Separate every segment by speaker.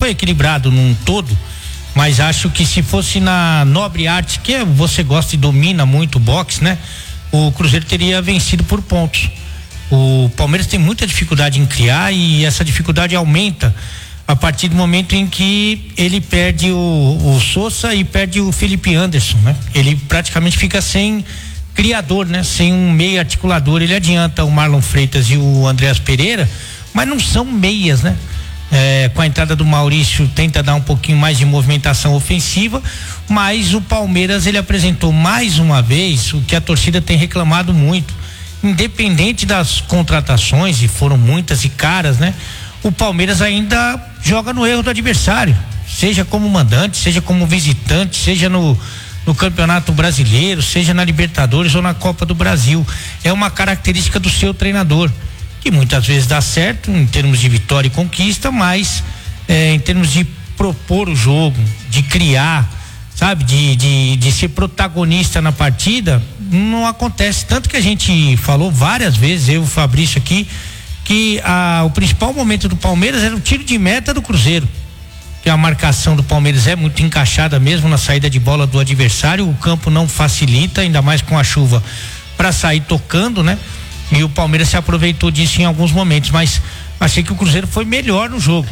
Speaker 1: foi equilibrado num todo, mas acho que se fosse na nobre arte, que você gosta e domina muito o boxe, né? O Cruzeiro teria vencido por pontos. O Palmeiras tem muita dificuldade em criar e essa dificuldade aumenta a partir do momento em que ele perde o Sousa e perde o Felipe Anderson, né? Ele praticamente fica sem criador, né? Sem um meio articulador. Ele adianta o Marlon Freitas e o Andreas Pereira, mas não são meias, né? Com a entrada do Maurício tenta dar um pouquinho mais de movimentação ofensiva, mas o Palmeiras ele apresentou mais uma vez o que a torcida tem reclamado muito, independente das contratações, e foram muitas e caras, né? O Palmeiras ainda joga no erro do adversário, seja como mandante, seja como visitante, seja no Campeonato Brasileiro, seja na Libertadores ou na Copa do Brasil. É uma característica do seu treinador, que muitas vezes dá certo em termos de vitória e conquista, mas em termos de propor o jogo, de criar, sabe, de ser protagonista na partida, não acontece. Tanto que a gente falou várias vezes, eu e o Fabrício aqui, que o principal momento do Palmeiras era o tiro de meta do Cruzeiro, que a marcação do Palmeiras é muito encaixada mesmo na saída de bola do adversário, o campo não facilita, ainda mais com a chuva, para sair tocando, né? E o Palmeiras se aproveitou disso em alguns momentos, mas achei que o Cruzeiro foi melhor no jogo,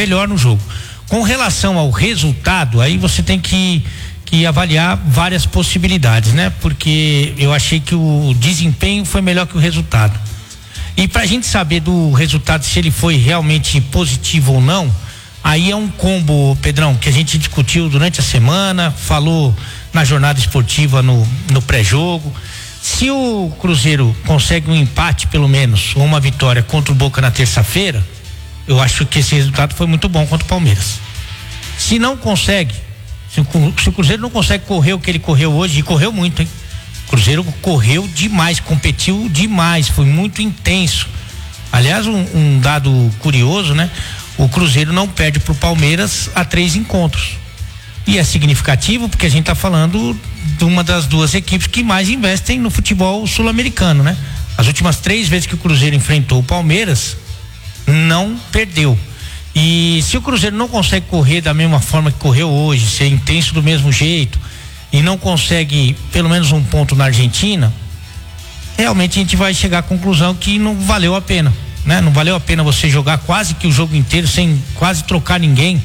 Speaker 1: Com relação ao resultado, aí você tem que avaliar várias possibilidades, né? Porque eu achei que o desempenho foi melhor que o resultado. E pra gente saber do resultado, se ele foi realmente positivo ou não, aí é um combo, Pedrão, que a gente discutiu durante a semana, falou na jornada esportiva no pré-jogo. Se o Cruzeiro consegue um empate, pelo menos, ou uma vitória contra o Boca na terça-feira, eu acho que esse resultado foi muito bom contra o Palmeiras. Se não consegue, se o Cruzeiro não consegue correr o que ele correu hoje, e correu muito, hein? O Cruzeiro correu demais, competiu demais, foi muito intenso. Aliás, um dado curioso, né? O Cruzeiro não perde pro Palmeiras há 3 encontros. E é significativo porque a gente tá falando de uma das duas equipes que mais investem no futebol sul-americano, né? As últimas 3 vezes que o Cruzeiro enfrentou o Palmeiras, não perdeu. E se o Cruzeiro não consegue correr da mesma forma que correu hoje, ser intenso do mesmo jeito, e não consegue pelo menos um ponto na Argentina, realmente a gente vai chegar à conclusão que não valeu a pena, né? Não valeu a pena você jogar quase que o jogo inteiro sem quase trocar ninguém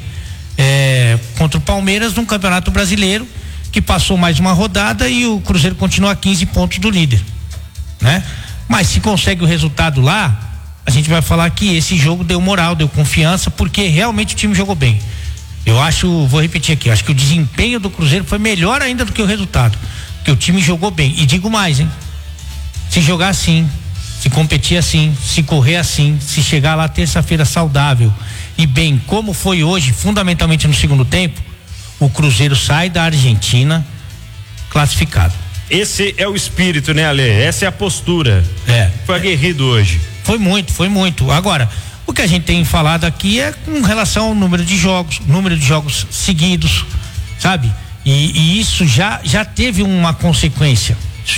Speaker 1: contra o Palmeiras num Campeonato Brasileiro que passou mais uma rodada e o Cruzeiro continua a 15 pontos do líder, né? Mas se consegue o resultado lá, a gente vai falar que esse jogo deu moral, deu confiança, porque realmente o time jogou bem. Eu acho, vou repetir aqui, acho que o desempenho do Cruzeiro foi melhor ainda do que o resultado, porque o time jogou bem. E digo mais, hein? Se jogar assim, se competir assim, se correr assim, se chegar lá terça-feira saudável e bem, como foi hoje, fundamentalmente no segundo tempo, o Cruzeiro sai da Argentina classificado.
Speaker 2: Esse é o espírito, né, Ale? Essa é a postura. Foi aguerrido hoje. Foi muito. Agora, o que a gente tem falado aqui é com relação ao número de jogos seguidos, sabe? E isso já teve uma consequência.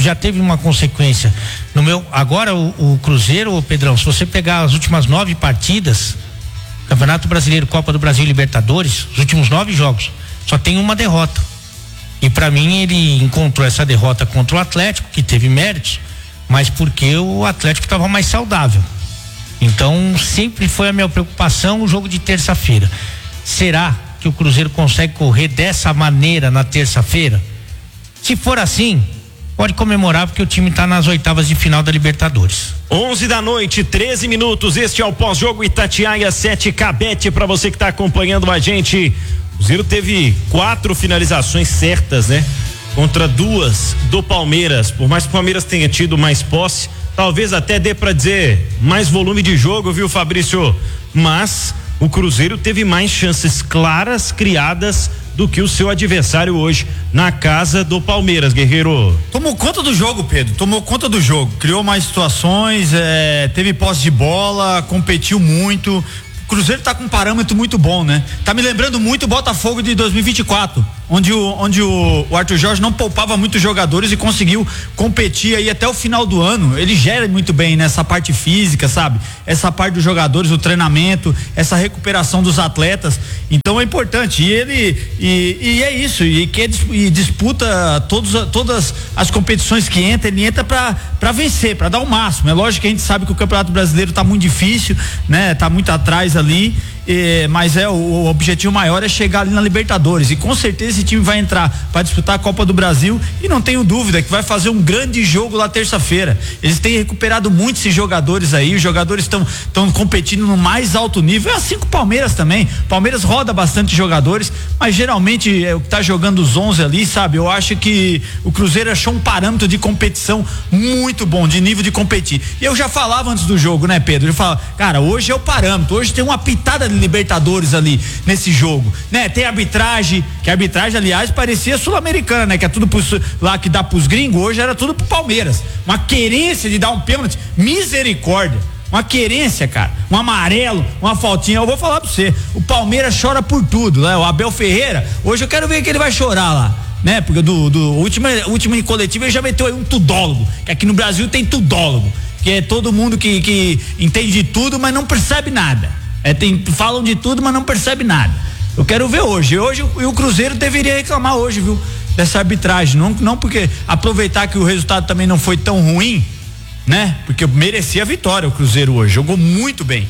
Speaker 2: Agora o Cruzeiro, Pedrão, se você pegar as últimas 9 partidas, Campeonato Brasileiro, Copa do Brasil e Libertadores, os últimos 9 jogos, só tem uma derrota. E pra mim ele encontrou essa derrota contra o Atlético, que teve méritos, mas porque o Atlético estava mais saudável. Então sempre foi a minha preocupação o jogo de terça-feira. Será que o Cruzeiro consegue correr dessa maneira na terça-feira? Se for assim, pode comemorar, porque o time está nas oitavas de final da Libertadores. 11h, 13 minutos. Este é o pós-jogo Itatiaia 7 Cabete, para você que está acompanhando a gente. O Cruzeiro teve 4 finalizações certas, né? Contra 2 do Palmeiras. Por mais que o Palmeiras tenha tido mais posse, talvez até dê pra dizer mais volume de jogo, viu, Fabrício? Mas o Cruzeiro teve mais chances claras criadas do que o seu adversário hoje na casa do Palmeiras, Guerreiro.
Speaker 3: Tomou conta do jogo, Pedro, criou mais situações, teve posse de bola, competiu muito. O Cruzeiro tá com um parâmetro muito bom, né? Tá me lembrando muito o Botafogo de 2024, onde o Arthur Jorge não poupava muitos jogadores e conseguiu competir aí até o final do ano. Ele gera muito bem nessa parte física, sabe? Essa parte dos jogadores, o treinamento, essa recuperação dos atletas. Então é importante. E é isso. E disputa todas as competições que entra, ele entra para vencer, para dar o máximo. É lógico que a gente sabe que o Campeonato Brasileiro tá muito difícil, né? Tá muito atrás ali. Mas o objetivo maior é chegar ali na Libertadores, e com certeza esse time vai entrar para disputar a Copa do Brasil, e não tenho dúvida que vai fazer um grande jogo lá terça-feira. Eles têm recuperado muito esses jogadores aí, os jogadores estão competindo no mais alto nível, é assim com o Palmeiras também. Palmeiras roda bastante jogadores, mas geralmente é o que tá jogando os 11 ali, sabe? Eu acho que o Cruzeiro achou um parâmetro de competição muito bom, de nível de competir. E eu já falava antes do jogo, né, Pedro? Eu falava, cara, hoje é o parâmetro, hoje tem uma pitada de Libertadores ali nesse jogo, né? Tem arbitragem, que a arbitragem, aliás, parecia sul-americana, né? Que é tudo lá que dá pros gringos, hoje era tudo pro Palmeiras. Uma querência de dar um pênalti, misericórdia. Uma querência, cara, um amarelo, uma faltinha. Eu vou falar pra você, o Palmeiras chora por tudo, né? O Abel Ferreira, hoje eu quero ver que ele vai chorar lá, né? Porque do último coletivo ele já meteu aí um tudólogo, que aqui no Brasil tem tudólogo, que é todo mundo que entende de tudo, mas não percebe nada. Falam de tudo, mas não percebe nada. Eu quero ver hoje. Hoje o Cruzeiro deveria reclamar hoje, viu? Dessa arbitragem. Não porque aproveitar que o resultado também não foi tão ruim, né? Porque merecia a vitória o Cruzeiro hoje. Jogou muito bem,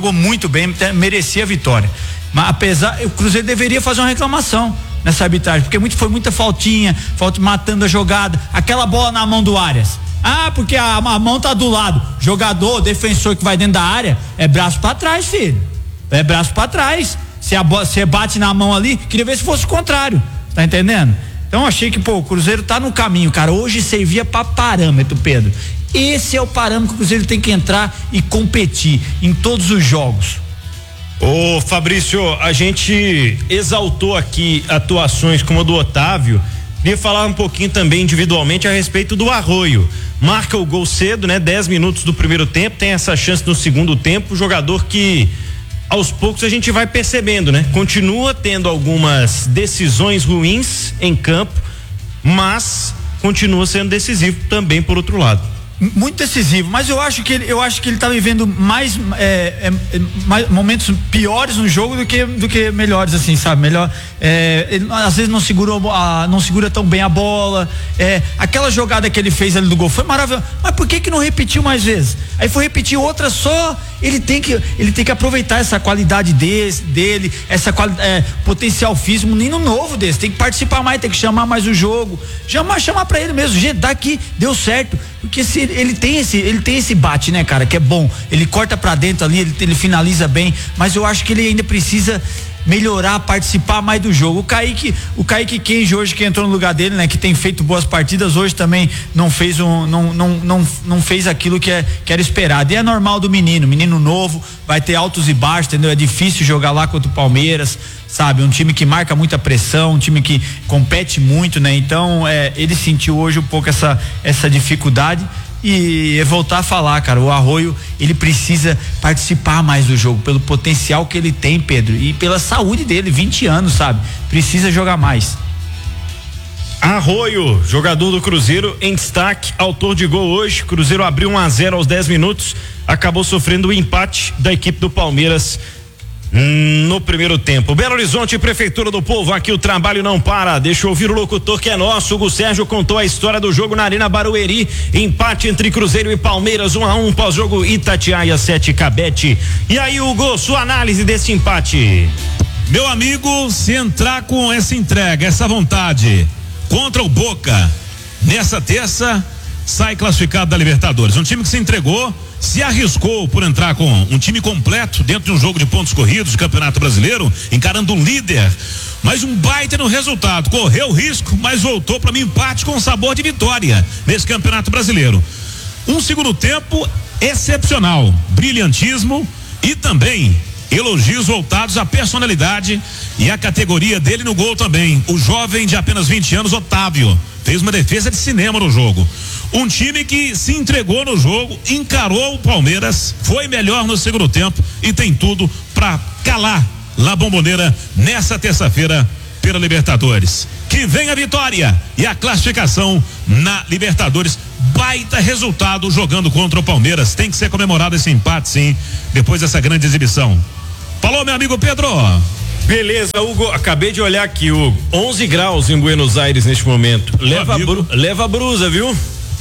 Speaker 3: merecia a vitória. Mas o Cruzeiro deveria fazer uma reclamação nessa arbitragem, porque foi muita faltinha, matando a jogada. Aquela bola na mão do Arias. Porque a mão tá do lado. Jogador, defensor que vai dentro da área, é braço pra trás, filho. É braço pra trás. Você bate na mão ali, queria ver se fosse o contrário. Tá entendendo? Então achei que, o Cruzeiro tá no caminho, cara. Hoje servia pra parâmetro, Pedro. Esse é o parâmetro que o Cruzeiro tem que entrar e competir em todos os jogos.
Speaker 4: Ô Fabrício, a gente exaltou aqui atuações como a do Otávio. Queria falar um pouquinho também individualmente a respeito do Arroio. Marca o gol cedo, né? 10 minutos do primeiro tempo, tem essa chance no segundo tempo, jogador que aos poucos a gente vai percebendo, né? Continua tendo algumas decisões ruins em campo, mas continua sendo decisivo também por outro lado.
Speaker 3: Muito decisivo, mas eu acho que ele tá vivendo mais momentos piores no jogo do que melhores, assim, sabe? Melhor, ele, às vezes não segura tão bem a bola, aquela jogada que ele fez ali do gol foi maravilhosa, mas por que não repetiu mais vezes? Aí foi repetir outra só. Ele tem que aproveitar essa qualidade dele, essa potencial físico, um menino novo desse, tem que participar mais, tem que chamar mais o jogo, chamar pra ele mesmo, gente, daqui deu certo, porque se ele tem esse bate, né, cara, que é bom, ele corta pra dentro ali, ele finaliza bem, mas eu acho que ele ainda precisa melhorar, participar mais do jogo. O Kaique Kenji hoje, que entrou no lugar dele, né, que tem feito boas partidas, hoje também não fez aquilo que era esperado, e é normal do menino novo, vai ter altos e baixos, entendeu? É difícil jogar lá contra o Palmeiras, sabe? Um time que marca muita pressão, um time que compete muito, né? Então, ele sentiu hoje um pouco essa dificuldade. E voltar a falar, cara, o Arroio, ele precisa participar mais do jogo, pelo potencial que ele tem, Pedro, e pela saúde dele, 20 anos, sabe? Precisa jogar mais.
Speaker 4: Arroio, jogador do Cruzeiro em destaque, autor de gol hoje. Cruzeiro abriu 1-0 aos 10 minutos, acabou sofrendo o empate da equipe do Palmeiras no primeiro tempo. Belo Horizonte, Prefeitura do Povo, aqui o trabalho não para. Deixa eu ouvir o locutor que é nosso. Hugo Sérgio contou a história do jogo na Arena Barueri, empate entre Cruzeiro e Palmeiras, 1-1, pós-jogo Itatiaia 7, Cabete. E aí, Hugo, sua análise desse empate?
Speaker 5: Meu amigo, se entrar com essa entrega, essa vontade contra o Boca nessa terça, sai classificado da Libertadores. Um time que se entregou, se arriscou por entrar com um time completo dentro de um jogo de pontos corridos de Campeonato Brasileiro, encarando um líder, mas um baita no resultado, correu risco, mas voltou para mim empate com sabor de vitória nesse Campeonato Brasileiro. Um segundo tempo excepcional, brilhantismo e também elogios voltados à personalidade e à categoria dele no gol também. O jovem de apenas 20 anos, Otávio, fez uma defesa de cinema no jogo. Um time que se entregou no jogo, encarou o Palmeiras, foi melhor no segundo tempo e tem tudo para calar La Bombonera nessa terça-feira pela Libertadores. Que vem a vitória e a classificação na Libertadores. Baita resultado jogando contra o Palmeiras. Tem que ser comemorado esse empate, sim, depois dessa grande exibição. Falou, meu amigo Pedro.
Speaker 4: Beleza, Hugo, acabei de olhar aqui, Hugo. 11 graus em Buenos Aires neste momento. Leva a brusa, viu?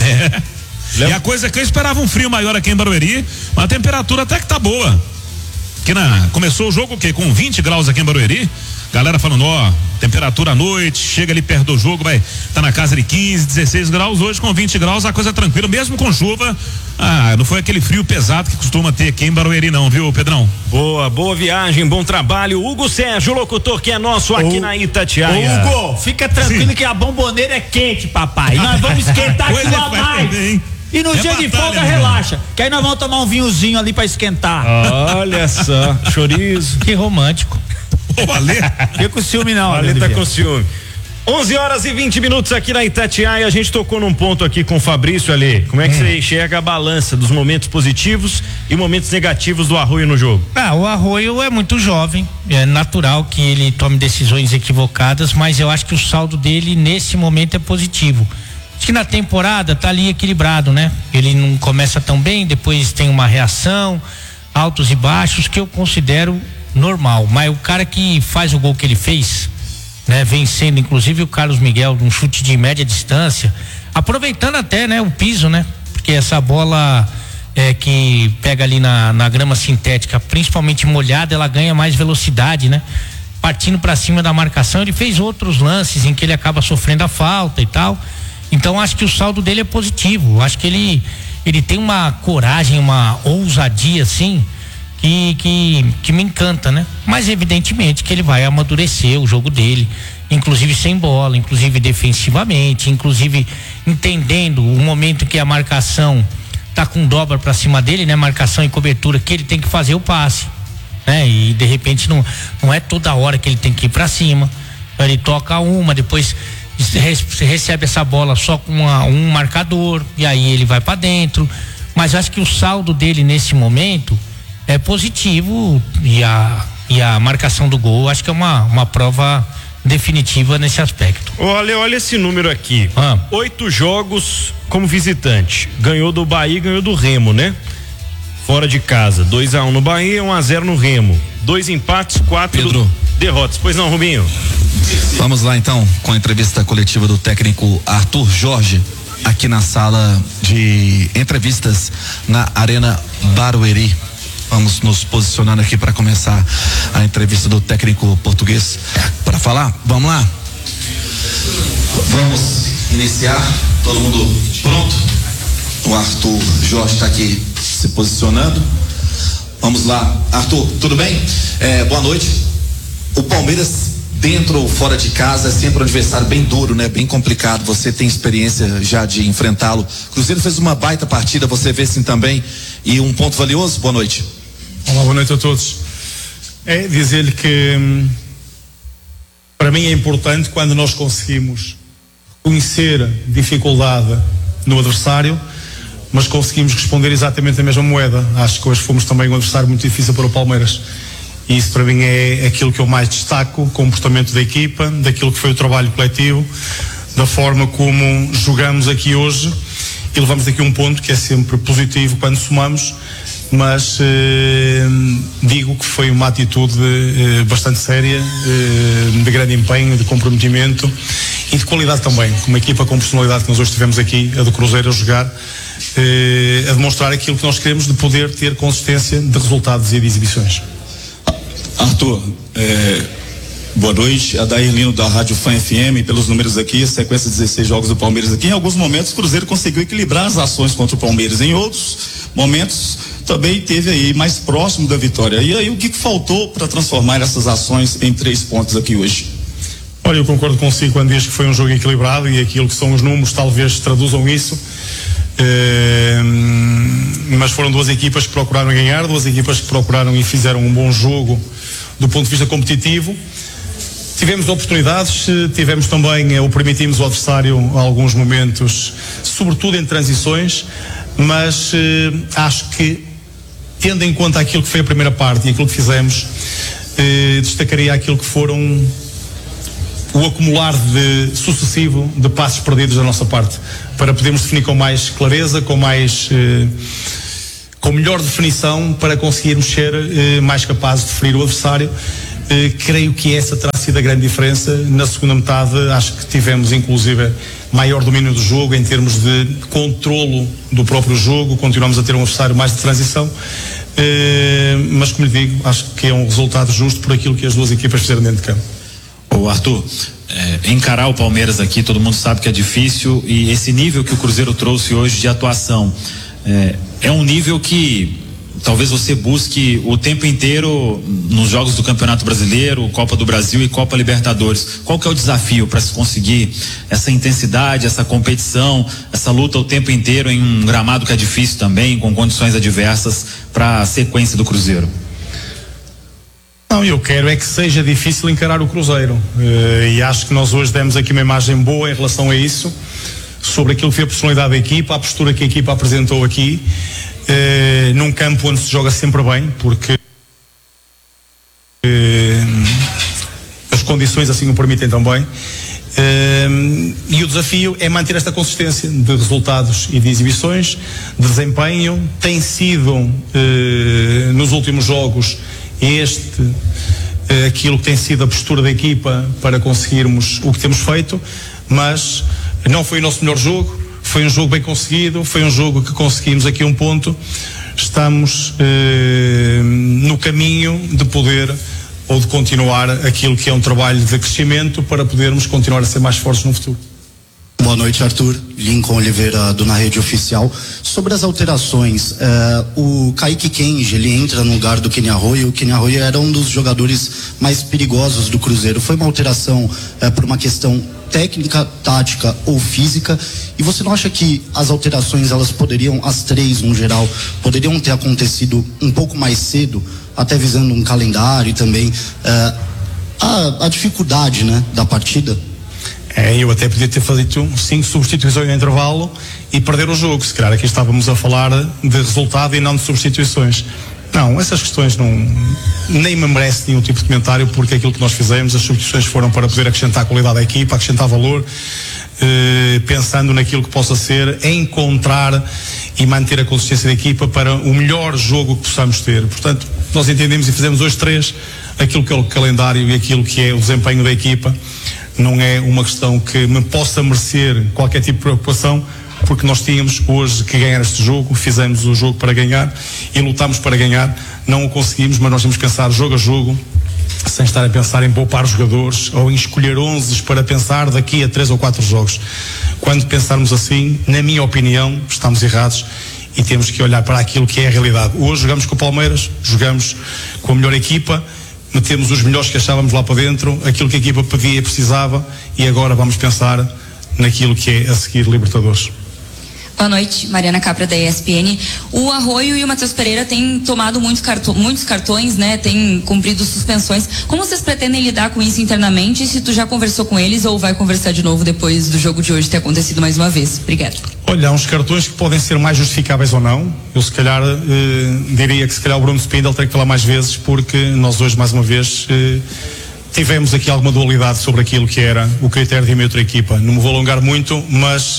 Speaker 5: E a coisa é que eu esperava um frio maior aqui em Barueri, mas a temperatura até que tá boa. Começou o jogo o quê? Com 20 graus aqui em Barueri. Galera falando, temperatura à noite, chega ali perto do jogo, vai tá na casa de 15, 16 graus. Hoje com 20 graus a coisa é tranquila, mesmo com chuva. Não foi aquele frio pesado que costuma ter aqui em Barueri não, viu, Pedrão?
Speaker 4: Boa viagem, bom trabalho. Hugo Sérgio, o locutor que é nosso aqui na Itatiaia.
Speaker 3: Hugo, fica tranquilo que a bomboneira é quente, papai. Nós vamos esquentar aquilo a mais. E no dia de folga, relaxa. Que aí nós vamos tomar um vinhozinho ali pra esquentar.
Speaker 4: Olha só, chorizo.
Speaker 1: Que romântico.
Speaker 3: Fica com ciúme não.
Speaker 4: Ale tá com ciúme. 11h20 aqui na Itatiaia. A gente tocou num ponto aqui com o Fabrício ali. Como é que você enxerga a balança dos momentos positivos e momentos negativos do Arroio no jogo?
Speaker 1: O Arroio é muito jovem, é natural que ele tome decisões equivocadas, mas eu acho que o saldo dele nesse momento é positivo. Acho que na temporada tá ali equilibrado, né? Ele não começa tão bem, depois tem uma reação, altos e baixos, que eu considero normal. Mas o cara que faz o gol que ele fez, né? Vencendo inclusive o Carlos Miguel num chute de média distância, aproveitando até, né? O piso, né? Porque essa bola que pega ali na grama sintética, principalmente molhada, ela ganha mais velocidade, né? Partindo para cima da marcação, ele fez outros lances em que ele acaba sofrendo a falta e tal. Então acho que o saldo dele é positivo. Acho que ele tem uma coragem, uma ousadia assim que me encanta, né? Mas evidentemente que ele vai amadurecer o jogo dele, inclusive sem bola, inclusive defensivamente, inclusive entendendo o momento que a marcação tá com dobra para cima dele, né? Marcação e cobertura, que ele tem que fazer o passe, né? E de repente não é toda hora que ele tem que ir para cima. Ele toca uma, depois você recebe essa bola só com um marcador e aí ele vai para dentro. Mas acho que o saldo dele nesse momento é positivo e a marcação do gol acho que é uma prova definitiva nesse aspecto.
Speaker 4: Olha esse número aqui. 8 jogos como visitante. Ganhou do Bahia, ganhou do Remo, né? Fora de casa, 2-1 no Bahia, 1-0 no Remo. 2 empates, 4 derrotas. Pois não, Rubinho?
Speaker 6: Vamos lá então com a entrevista coletiva do técnico Arthur Jorge aqui na sala de entrevistas na Arena Barueri. Vamos nos posicionando aqui para começar a entrevista do técnico português para falar. Vamos lá. Vamos iniciar. Todo mundo pronto? O Arthur Jorge está aqui se posicionando. Vamos lá. Arthur, tudo bem? Boa noite. O Palmeiras, dentro ou fora de casa, é sempre um adversário bem duro, né? Bem complicado. Você tem experiência já de enfrentá-lo. Cruzeiro fez uma baita partida, você vê assim também. E um ponto valioso. Boa noite.
Speaker 7: Olá, boa noite a todos. É dizer-lhe que para mim é importante quando nós conseguimos conhecer dificuldade no adversário, mas conseguimos responder exatamente a mesma moeda. Acho que hoje fomos também um adversário muito difícil para o Palmeiras. E isso para mim é aquilo que eu mais destaco, o comportamento da equipa, daquilo que foi o trabalho coletivo, da forma como jogamos aqui hoje e levamos aqui um ponto que é sempre positivo quando somamos, mas digo que foi uma atitude bastante séria, de grande empenho, de comprometimento e de qualidade também, com uma equipa com personalidade que nós hoje tivemos aqui, a do Cruzeiro, a jogar, a demonstrar aquilo que nós queremos de poder ter consistência de resultados e de exibições.
Speaker 8: Arthur, boa noite, Adair Lino da Rádio Fã FM, pelos números aqui, sequência de 16 jogos do Palmeiras aqui, em alguns momentos o Cruzeiro conseguiu equilibrar as ações contra o Palmeiras, em outros momentos também teve aí mais próximo da vitória. E aí o que faltou para transformar essas ações em 3 pontos aqui hoje?
Speaker 7: Olha, eu concordo consigo quando diz que foi um jogo equilibrado e aquilo que são os números talvez traduzam isso. Mas foram 2 equipas que procuraram ganhar, 2 equipas que procuraram e fizeram um bom jogo do ponto de vista competitivo. Tivemos oportunidades, tivemos também, ou permitimos ao adversário alguns momentos, sobretudo em transições, mas acho que, tendo em conta aquilo que foi a primeira parte e aquilo que fizemos, destacaria aquilo que foram o acumular sucessivo de passos perdidos da nossa parte, para podermos definir com mais clareza, com melhor definição, para conseguirmos ser mais capazes de ferir o adversário. Creio que essa terá sido a grande diferença. Na segunda metade acho que tivemos inclusive maior domínio do jogo em termos de controlo do próprio jogo, continuamos a ter um adversário mais de transição, mas como lhe digo, acho que é um resultado justo por aquilo que as duas equipas fizeram dentro de campo.
Speaker 8: Ô Arthur, encarar o Palmeiras aqui, todo mundo sabe que é difícil, e esse nível que o Cruzeiro trouxe hoje de atuação é um nível que talvez você busque o tempo inteiro nos jogos do Campeonato Brasileiro, Copa do Brasil e Copa Libertadores. Qual que é o desafio para se conseguir essa intensidade, essa competição, essa luta o tempo inteiro em um gramado que é difícil também, com condições adversas, para a sequência do Cruzeiro?
Speaker 7: Não, eu quero é que seja difícil encarar o Cruzeiro, e acho que nós hoje demos aqui uma imagem boa em relação a isso, sobre aquilo que foi a personalidade da equipa, a postura que a equipa apresentou aqui, num campo onde se joga sempre bem, porque as condições assim o permitem também, e o desafio é manter esta consistência de resultados e de exibições, de desempenho. Tem sido nos últimos jogos aquilo que tem sido a postura da equipa para conseguirmos o que temos feito, mas não foi o nosso melhor jogo. Foi um jogo bem conseguido, foi um jogo que conseguimos aqui um ponto. Estamos no caminho de poder ou de continuar aquilo que é um trabalho de crescimento para podermos continuar a ser mais fortes no futuro.
Speaker 9: Boa noite, Arthur. Lincoln Oliveira, do Na Rede Oficial. Sobre as alterações, o Kaique Kenji, ele entra no lugar do Kenny Arroyo. O Kenny Arroyo era um dos jogadores mais perigosos do Cruzeiro. Foi uma alteração por uma questão técnica, tática ou física? E você não acha que as alterações, elas poderiam, as três no geral, poderiam ter acontecido um pouco mais cedo, até visando um calendário e também a dificuldade, né, da partida?
Speaker 7: Eu até podia ter feito 5 substituições no intervalo e perder o jogo. Se calhar aqui estávamos a falar de resultado e não de substituições. Não, essas questões nem me merecem nenhum tipo de comentário, porque aquilo que nós fizemos, as substituições foram para poder acrescentar qualidade à equipa, acrescentar valor, pensando naquilo que possa ser, encontrar e manter a consistência da equipa para o melhor jogo que possamos ter. Portanto, nós entendemos e fizemos hoje 3, aquilo que é o calendário e aquilo que é o desempenho da equipa. Não é uma questão que me possa merecer qualquer tipo de preocupação, porque nós tínhamos hoje que ganhar este jogo, fizemos o jogo para ganhar e lutámos para ganhar. Não o conseguimos, mas nós temos que pensar jogo a jogo, sem estar a pensar em poupar jogadores ou em escolher 11 para pensar daqui a 3 ou 4 jogos. Quando pensarmos assim, na minha opinião, estamos errados e temos que olhar para aquilo que é a realidade. Hoje jogamos com o Palmeiras, jogamos com a melhor equipa, metemos os melhores que achávamos lá para dentro, aquilo que a equipa pedia e precisava, e agora vamos pensar naquilo que é a seguir Libertadores.
Speaker 10: Boa noite, Mariana Capra, da ESPN. O Arroyo e o Matheus Pereira têm tomado muitos cartões, né? Têm cumprido suspensões. Como vocês pretendem lidar com isso internamente? Se tu já conversou com eles ou vai conversar de novo depois do jogo de hoje ter acontecido mais uma vez? Obrigada.
Speaker 7: Olha, há uns cartões que podem ser mais justificáveis ou não. Eu se calhar diria que se calhar o Bruno Spindel tem que falar mais vezes, porque nós hoje mais uma vez tivemos aqui alguma dualidade sobre aquilo que era o critério de uma outra equipa. Não me vou alongar muito, mas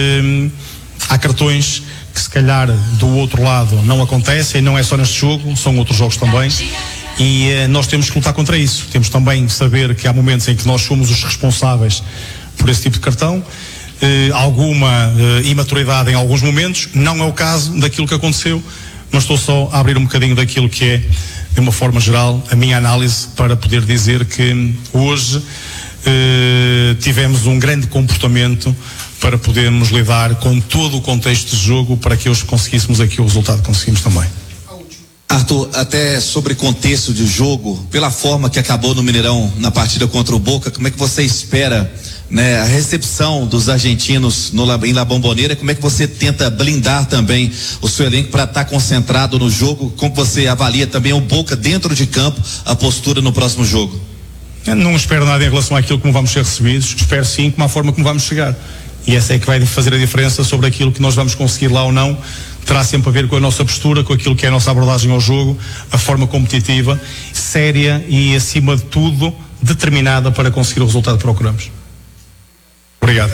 Speaker 7: há cartões que se calhar do outro lado não acontecem, não é só neste jogo, são outros jogos também, e nós temos que lutar contra isso. Temos também que saber que há momentos em que nós somos os responsáveis por esse tipo de cartão, alguma imaturidade em alguns momentos. Não é o caso daquilo que aconteceu, mas estou só a abrir um bocadinho daquilo que é, de uma forma geral, a minha análise, para poder dizer que hoje tivemos um grande comportamento para podermos lidar com todo o contexto de jogo, para que hoje conseguíssemos aqui o resultado que conseguimos também.
Speaker 6: Arthur, até sobre contexto de jogo, pela forma que acabou no Mineirão na partida contra o Boca, como é que você espera, né, a recepção dos argentinos em La Bombonera? Como é que você tenta blindar também o seu elenco para estar concentrado no jogo? Como você avalia também o Boca dentro de campo, a postura no próximo jogo?
Speaker 7: Eu não espero nada em relação àquilo como vamos ser recebidos, espero sim como a forma como vamos chegar. E essa é que vai fazer a diferença sobre aquilo que nós vamos conseguir lá ou não. Terá sempre a ver com a nossa postura, com aquilo que é a nossa abordagem ao jogo, a forma competitiva, séria e, acima de tudo, determinada para conseguir o resultado que procuramos. Obrigado.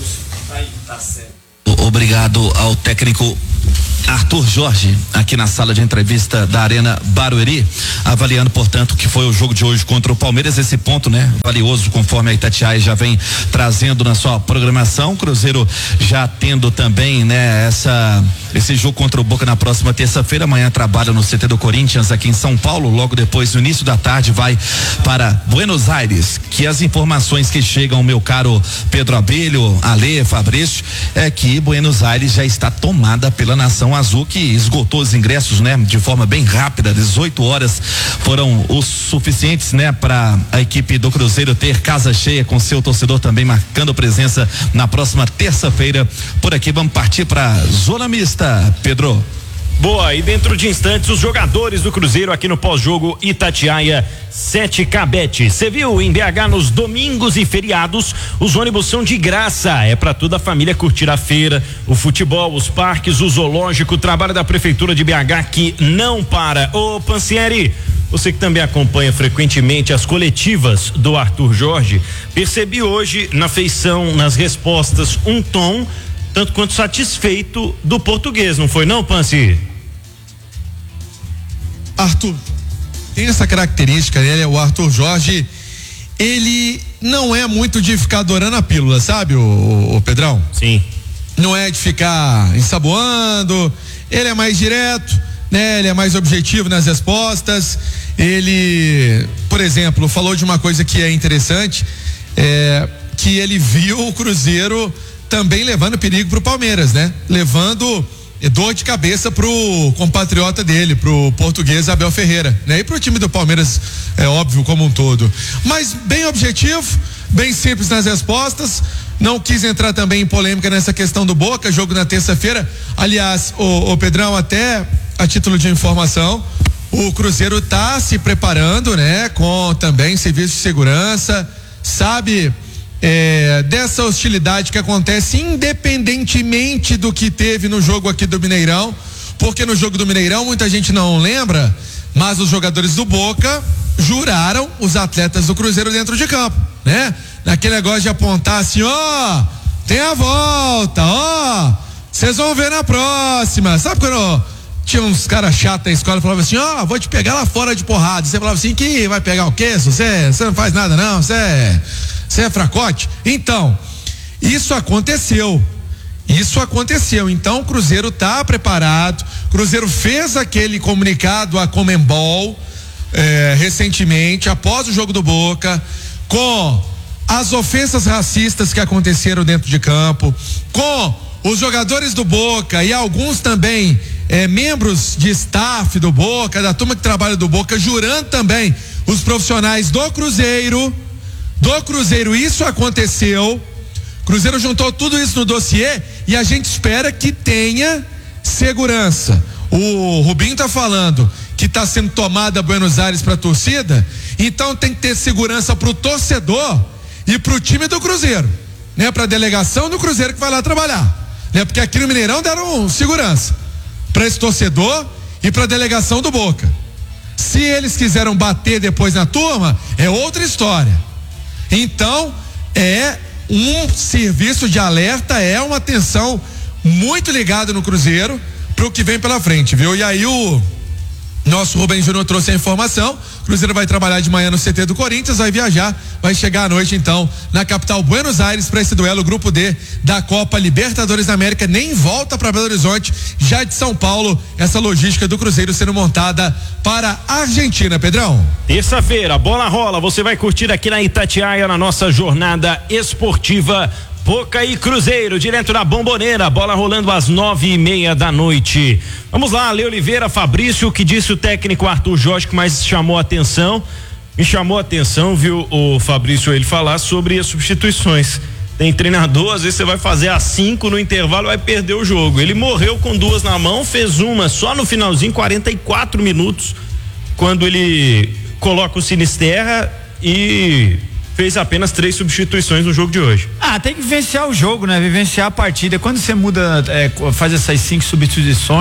Speaker 6: Obrigado ao técnico Arthur Jorge, aqui na sala de entrevista da Arena Barueri, avaliando, portanto, que foi o jogo de hoje contra o Palmeiras, esse ponto, né, valioso, conforme a Itatiaia já vem trazendo na sua programação. Cruzeiro já tendo também, né, esse jogo contra o Boca na próxima terça-feira. Amanhã trabalha no CT do Corinthians aqui em São Paulo. Logo depois, no início da tarde, vai para Buenos Aires. Que as informações que chegam, meu caro Pedro Abelho, Ale, Fabrício, é que Buenos Aires já está tomada pela Nação Azul, que esgotou os ingressos, né, de forma bem rápida. 18 horas foram os suficientes, né, para a equipe do Cruzeiro ter casa cheia, com seu torcedor também marcando presença na próxima terça-feira. Por aqui vamos partir para zona mista, Pedro.
Speaker 4: Boa, e dentro de instantes os jogadores do Cruzeiro aqui no pós-jogo Itatiaia 7K Bet. Você viu, em BH nos domingos e feriados os ônibus são de graça, é pra toda a família curtir a feira, o futebol, os parques, o zoológico, o trabalho da prefeitura de BH que não para. Ô Pansieri, você que também acompanha frequentemente as coletivas do Arthur Jorge, percebi hoje na feição, nas respostas, um tom tanto quanto satisfeito do português, não foi não, Pansi?
Speaker 11: Arthur, tem essa característica, né? O Arthur Jorge, ele não é muito de ficar adorando a pílula, sabe, o Pedrão?
Speaker 4: Sim.
Speaker 11: Não é de ficar ensaboando, ele é mais direto, né? Ele é mais objetivo nas respostas. Ele, por exemplo, falou de uma coisa que é interessante, que ele viu o Cruzeiro também levando perigo pro Palmeiras, né? Levando dor de cabeça pro compatriota dele, pro português Abel Ferreira, né? E pro time do Palmeiras, é óbvio, como um todo. Mas bem objetivo, bem simples nas respostas, não quis entrar também em polêmica nessa questão do Boca, jogo na terça-feira. Aliás, o Pedrão, até a título de informação, o Cruzeiro tá se preparando, né? Com também serviço de segurança, sabe, dessa hostilidade que acontece independentemente do que teve no jogo aqui do Mineirão, porque no jogo do Mineirão muita gente não lembra, mas os jogadores do Boca juraram os atletas do Cruzeiro dentro de campo, né? Naquele negócio de apontar assim, ó, tem a volta, ó, vocês vão ver na próxima. Sabe quando tinha uns caras chatos na escola e falavam assim, ó, vou te pegar lá fora de porrada. Você falava assim, que vai pegar o quê? Você não faz nada não, você é fracote? Então, isso aconteceu. Então o Cruzeiro tá preparado. O Cruzeiro fez aquele comunicado à Conmebol recentemente, após o jogo do Boca, com as ofensas racistas que aconteceram dentro de campo, com os jogadores do Boca e alguns também membros de staff do Boca, da turma que trabalha do Boca, jurando também os profissionais do Cruzeiro. Isso aconteceu. Cruzeiro juntou tudo isso no dossiê e a gente espera que tenha segurança. O Rubinho tá falando que tá sendo tomada Buenos Aires pra torcida, então tem que ter segurança pro torcedor e pro time do Cruzeiro, né? Pra delegação do Cruzeiro que vai lá trabalhar, né? Porque aqui no Mineirão deram segurança pra esse torcedor e pra delegação do Boca. Se eles quiseram bater depois na turma, é outra história. Então, é um serviço de alerta, é uma atenção muito ligada no Cruzeiro pro que vem pela frente, viu? E aí o nosso Rubem Júnior trouxe a informação. O Cruzeiro vai trabalhar de manhã no CT do Corinthians, vai viajar, vai chegar à noite então na capital Buenos Aires para esse duelo grupo D da Copa Libertadores da América. Nem volta para Belo Horizonte, já de São Paulo, essa logística do Cruzeiro sendo montada para a Argentina, Pedrão.
Speaker 4: Terça-feira, bola rola, você vai curtir aqui na Itatiaia, na nossa jornada esportiva Boca e Cruzeiro, direto da Bomboneira, bola rolando às 9:30 da noite. Vamos lá, Ale Oliveira, Fabrício, o que disse o técnico Arthur Jorge que mais chamou a atenção? Me chamou a atenção, viu, o Fabrício, ele falar sobre as substituições. Tem treinador, às vezes você vai fazer às 5 no intervalo, vai perder o jogo. Ele morreu com 2 na mão, fez uma só no finalzinho, 44 minutos, quando ele coloca o Sinisterra e fez apenas 3 substituições no jogo de hoje.
Speaker 3: Tem que vivenciar o jogo, né? Vivenciar a partida. Quando você muda, faz essas 5 substituições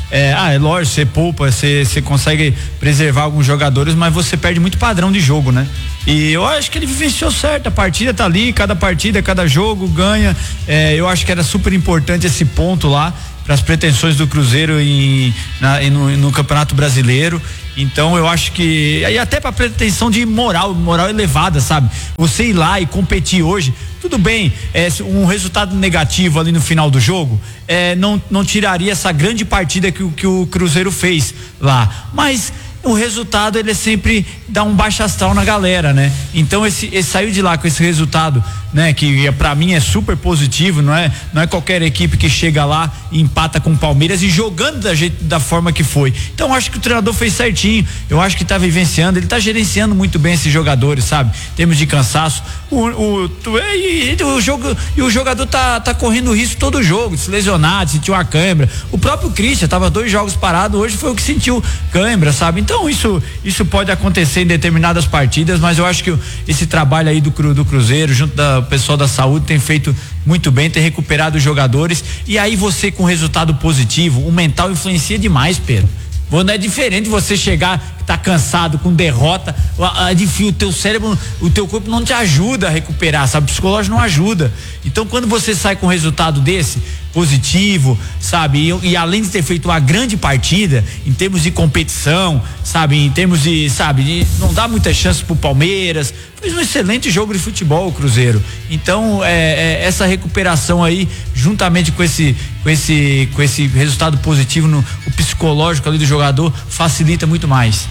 Speaker 3: É lógico, você poupa, você consegue preservar alguns jogadores, mas você perde muito padrão de jogo, né? E eu acho que ele vivenciou certo, a partida tá ali, cada partida, cada jogo ganha. Eu acho que era super importante esse ponto lá para as pretensões do Cruzeiro no Campeonato Brasileiro. Então eu acho que, e até para pretensão de moral elevada, sabe? Você ir lá e competir hoje, tudo bem, um resultado negativo ali no final do jogo, não tiraria essa grande partida que o Cruzeiro fez lá, mas o resultado ele sempre dá um baixo astral na galera, né? Então esse saiu de lá com esse resultado, né? Que pra mim é super positivo, não é qualquer equipe que chega lá e empata com o Palmeiras e jogando da forma que foi. Então eu acho que o treinador fez certinho, eu acho que tá vivenciando, ele tá gerenciando muito bem esses jogadores, sabe? Em termos de cansaço, o jogador tá correndo risco todo jogo, de se lesionar, de sentir uma cãibra. O próprio Christian tava 2 jogos parado, hoje foi o que sentiu cãibra, sabe? Então isso pode acontecer em determinadas partidas, mas eu acho que esse trabalho aí do Cruzeiro, junto do pessoal da saúde, tem feito muito bem, tem recuperado os jogadores, e aí você com resultado positivo, o mental influencia demais, Pedro. Não é diferente você chegar, tá cansado, com derrota, o teu cérebro, o teu corpo não te ajuda a recuperar, sabe? O psicológico não ajuda. Então quando você sai com um resultado desse, positivo, sabe? E além de ter feito uma grande partida, em termos de competição, sabe? Em termos de não dá muita chance pro Palmeiras, fez um excelente jogo de futebol o Cruzeiro. Então essa recuperação aí, juntamente com esse resultado positivo o psicológico ali do jogador, facilita muito mais.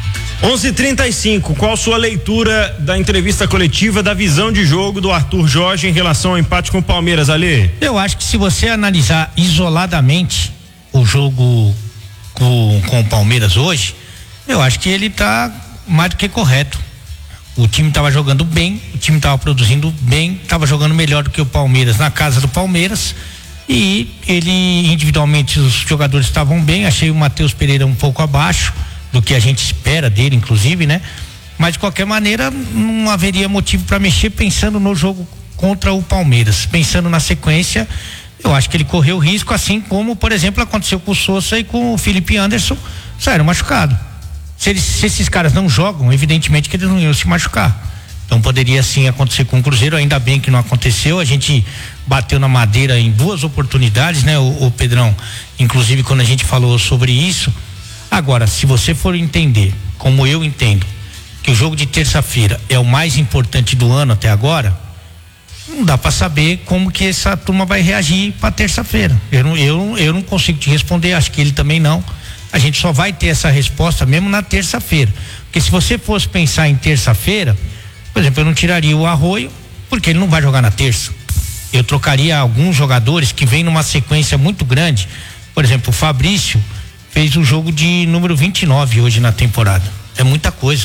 Speaker 4: 11:35. Qual sua leitura da entrevista coletiva, da visão de jogo do Arthur Jorge em relação ao empate com o Palmeiras, Ale?
Speaker 2: Eu acho que se você analisar isoladamente o jogo com o Palmeiras hoje, eu acho que ele tá mais do que correto. O time estava jogando bem, o time estava produzindo bem, estava jogando melhor do que o Palmeiras na casa do Palmeiras, e ele individualmente os jogadores estavam bem. Achei o Matheus Pereira um pouco abaixo do que a gente espera dele, inclusive, né? Mas de qualquer maneira não haveria motivo para mexer, pensando no jogo contra o Palmeiras, pensando na sequência. Eu acho que ele correu risco, assim como, por exemplo, aconteceu com o Sousa e com o Felipe Anderson, saíram machucados. Se esses caras não jogam, evidentemente que eles não iam se machucar. Então poderia sim acontecer com o Cruzeiro, ainda bem que não aconteceu. A gente bateu na madeira em 2 oportunidades, né, o Pedrão? Inclusive quando a gente falou sobre isso. Agora, se você for entender, como eu entendo, que o jogo de terça-feira é o mais importante do ano até agora, não dá para saber como que essa turma vai reagir para terça-feira. Eu não consigo te responder, acho que ele também não. A gente só vai ter essa resposta mesmo na terça-feira. Porque se você fosse pensar em terça-feira, por exemplo, eu não tiraria o Arroio, porque ele não vai jogar na terça. Eu trocaria alguns jogadores que vêm numa sequência muito grande. Por exemplo, o Fabrício fez o jogo de número 29 hoje na temporada. É muita coisa.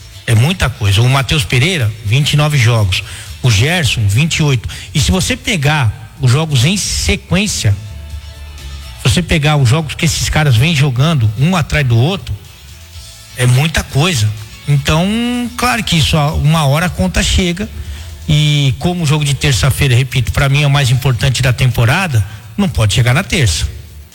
Speaker 2: O Matheus Pereira, 29 jogos. O Gerson, 28. E se você pegar os jogos em sequência, se você pegar os jogos que esses caras vêm jogando um atrás do outro, é muita coisa. Então, claro que isso, uma hora a conta chega, e como o jogo de terça-feira, repito, para mim é o mais importante da temporada, não pode chegar na terça.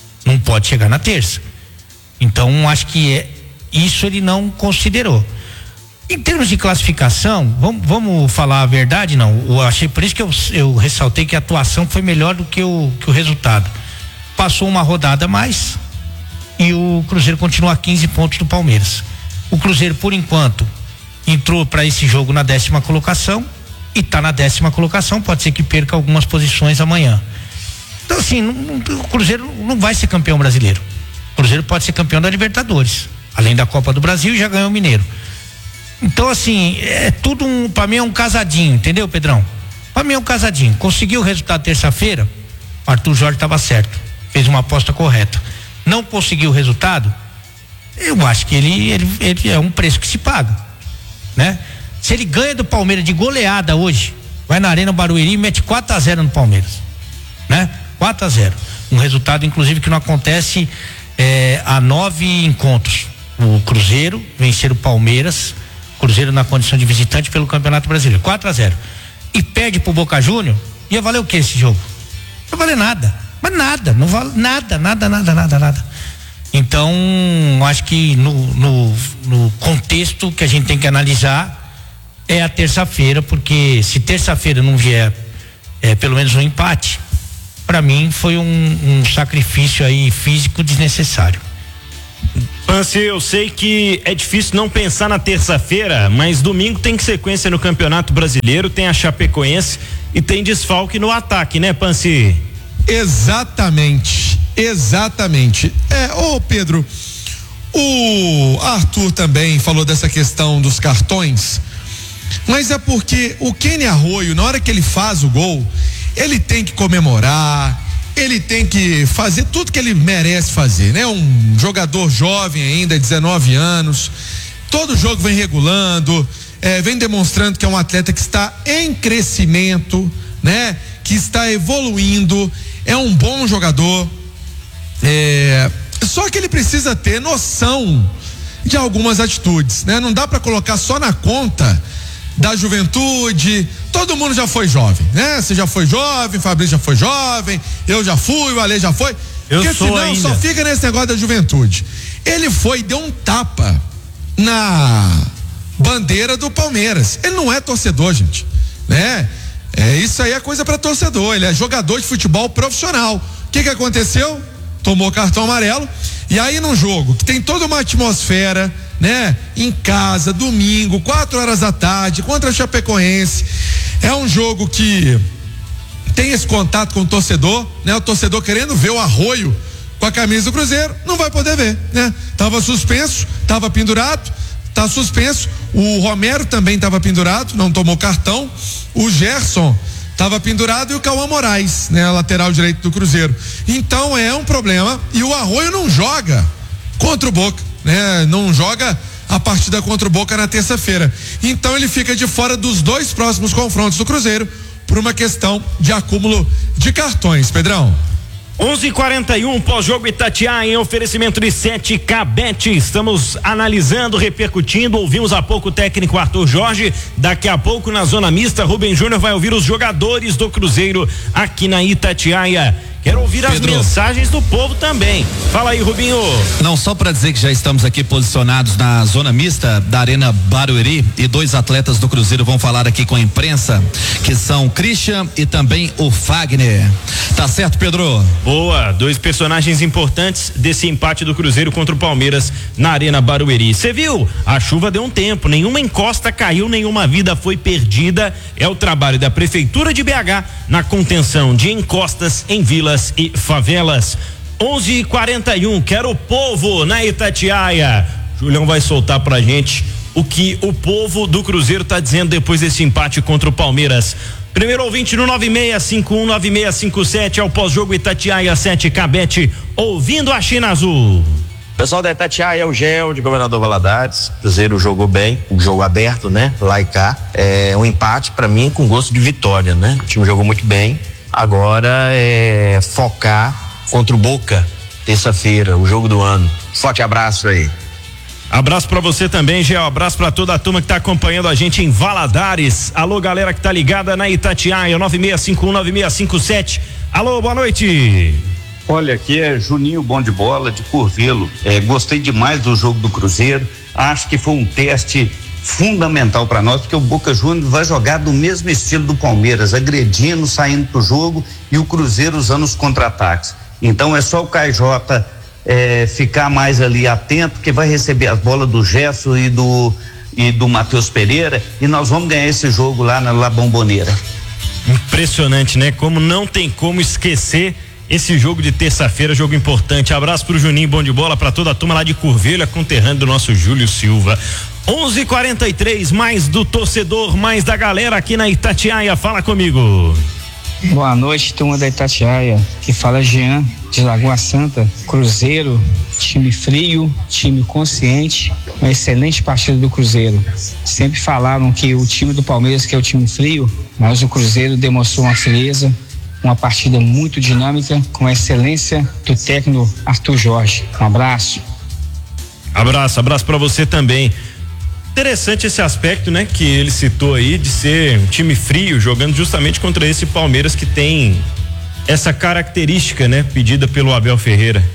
Speaker 2: Então, acho que isso ele não considerou. Em termos de classificação, vamos falar a verdade, não? Eu achei, por isso que eu ressaltei que a atuação foi melhor do que o resultado. Passou uma rodada a mais e o Cruzeiro continua a 15 pontos do Palmeiras. O Cruzeiro, por enquanto, entrou para esse jogo na 10ª colocação e está na 10ª colocação. Pode ser que perca algumas posições amanhã. Então, assim, o Cruzeiro não vai ser campeão brasileiro. O Cruzeiro pode ser campeão da Libertadores, além da Copa do Brasil, já ganhou o Mineiro. Então, assim, é tudo para mim é um casadinho, entendeu, Pedrão? Para mim é um casadinho. Conseguiu o resultado terça-feira, o Arthur Jorge estava certo, fez uma aposta correta. Não conseguiu o resultado, eu acho que ele é um preço que se paga, né? Se ele ganha do Palmeiras de goleada hoje, vai na Arena Barueri e mete 4-0 no Palmeiras, né? 4-0. Um resultado, inclusive, que não acontece há 9 encontros. O Cruzeiro vencer o Palmeiras, Cruzeiro na condição de visitante pelo Campeonato Brasileiro, 4-0. E perde pro Boca Júnior, ia valer o que esse jogo? Não vai valer nada. Mas nada, não vale nada.
Speaker 1: Então, acho que no contexto que a gente tem que analisar é a terça-feira, porque se terça-feira não vier pelo menos um empate, para mim foi um sacrifício aí físico desnecessário.
Speaker 4: Pance, eu sei que é difícil não pensar na terça-feira, mas domingo tem sequência no Campeonato Brasileiro, tem a Chapecoense e tem desfalque no ataque, né, Pance?
Speaker 11: Exatamente. Pedro, o Arthur também falou dessa questão dos cartões, mas é porque o Kenny Arroio, na hora que ele faz o gol, ele tem que comemorar, ele tem que fazer tudo que ele merece fazer, né? Um jogador jovem ainda, 19 anos, todo jogo vem regulando, vem demonstrando que é um atleta que está em crescimento, né? Que está evoluindo, é um bom jogador, só que ele precisa ter noção de algumas atitudes, né? Não dá para colocar só na conta da juventude. Todo mundo já foi jovem, né? Você já foi jovem, Fabrício já foi jovem, eu já fui, o Ale já foi. Porque senão ainda só fica nesse negócio da juventude. Ele foi e deu um tapa na bandeira do Palmeiras. Ele não é torcedor, gente, né? Isso aí é coisa para torcedor. Ele é jogador de futebol profissional. O que aconteceu? Tomou cartão amarelo. E aí num jogo que tem toda uma atmosfera, né? Em casa, domingo, 4 horas da tarde, contra a Chapecoense. É um jogo que tem esse contato com o torcedor, né? O torcedor querendo ver o Arroio com a camisa do Cruzeiro, não vai poder ver, né? Tava suspenso, tava pendurado, tá suspenso. O Romero também tava pendurado, não tomou cartão. O Gerson estava pendurado e o Cauã Moraes, né? Lateral direito do Cruzeiro. Então é um problema, e o Arroio não joga contra o Boca, né? Não joga a partida contra o Boca na terça-feira. Então ele fica de fora dos 2 próximos confrontos do Cruzeiro por uma questão de acúmulo de cartões, Pedrão.
Speaker 4: 11:41 pós-jogo Itatiaia em oferecimento de 7K Bet. Estamos analisando, repercutindo. Ouvimos há pouco o técnico Arthur Jorge. Daqui a pouco na zona mista, Rubem Júnior vai ouvir os jogadores do Cruzeiro aqui na Itatiaia. Quero ouvir as mensagens do povo também. Fala aí, Rubinho.
Speaker 12: Não, só para dizer que já estamos aqui posicionados na zona mista da Arena Barueri, e 2 atletas do Cruzeiro vão falar aqui com a imprensa, que são Christian e também o Fagner. Tá certo, Pedro?
Speaker 4: Boa, 2 personagens importantes desse empate do Cruzeiro contra o Palmeiras na Arena Barueri. Você viu? A chuva deu um tempo, nenhuma encosta caiu, nenhuma vida foi perdida. É o trabalho da Prefeitura de BH na contenção de encostas em vilas e favelas. 11:41. Quero o povo na Itatiaia. Julião vai soltar pra gente o que o povo do Cruzeiro tá dizendo depois desse empate contra o Palmeiras. Primeiro ouvinte no 96519657 é o pós-jogo Itatiaia 7K Bet, ouvindo a China Azul.
Speaker 13: Pessoal da Itatiaia, é o Gel de Governador Valadares. Cruzeiro jogou bem, um jogo aberto, né? Lá e cá. É um empate pra mim com gosto de vitória, né? O time jogou muito bem. Agora é focar contra o Boca, terça-feira, o jogo do ano. Forte abraço aí.
Speaker 4: Abraço pra você também, Gel. Abraço pra toda a turma que tá acompanhando a gente em Valadares. Alô, galera que tá ligada na Itatiaia, 96519657. Alô, boa noite.
Speaker 14: Olha, aqui é Juninho Bom de Bola de Curvelo. Gostei demais do jogo do Cruzeiro. Acho que foi um teste fundamental para nós, porque o Boca Juniors vai jogar do mesmo estilo do Palmeiras, agredindo, saindo pro jogo, e o Cruzeiro usando os contra-ataques. Então é só o KJ ficar mais ali atento, que vai receber as bolas do Gerson e do Matheus Pereira, e nós vamos ganhar esse jogo lá na La Bombonera.
Speaker 4: Impressionante, né? Como não tem como esquecer esse jogo de terça-feira, jogo importante. Abraço pro Juninho Bom de Bola, pra toda a turma lá de Curvelha, conterrâneo do nosso Júlio Silva. 11:43, mais do torcedor, mais da galera aqui na Itatiaia. Fala comigo.
Speaker 15: Boa noite, turma da Itatiaia. Que fala Jean, de Lagoa Santa. Cruzeiro, time frio, time consciente. Uma excelente partida do Cruzeiro. Sempre falaram que o time do Palmeiras que é o time frio, mas o Cruzeiro demonstrou uma frieza. Uma partida muito dinâmica, com a excelência do técnico Arthur Jorge. Um abraço.
Speaker 4: Abraço pra você também. Interessante esse aspecto, né, que ele citou aí, de ser um time frio, jogando justamente contra esse Palmeiras que tem essa característica, né, pedida pelo Abel Ferreira.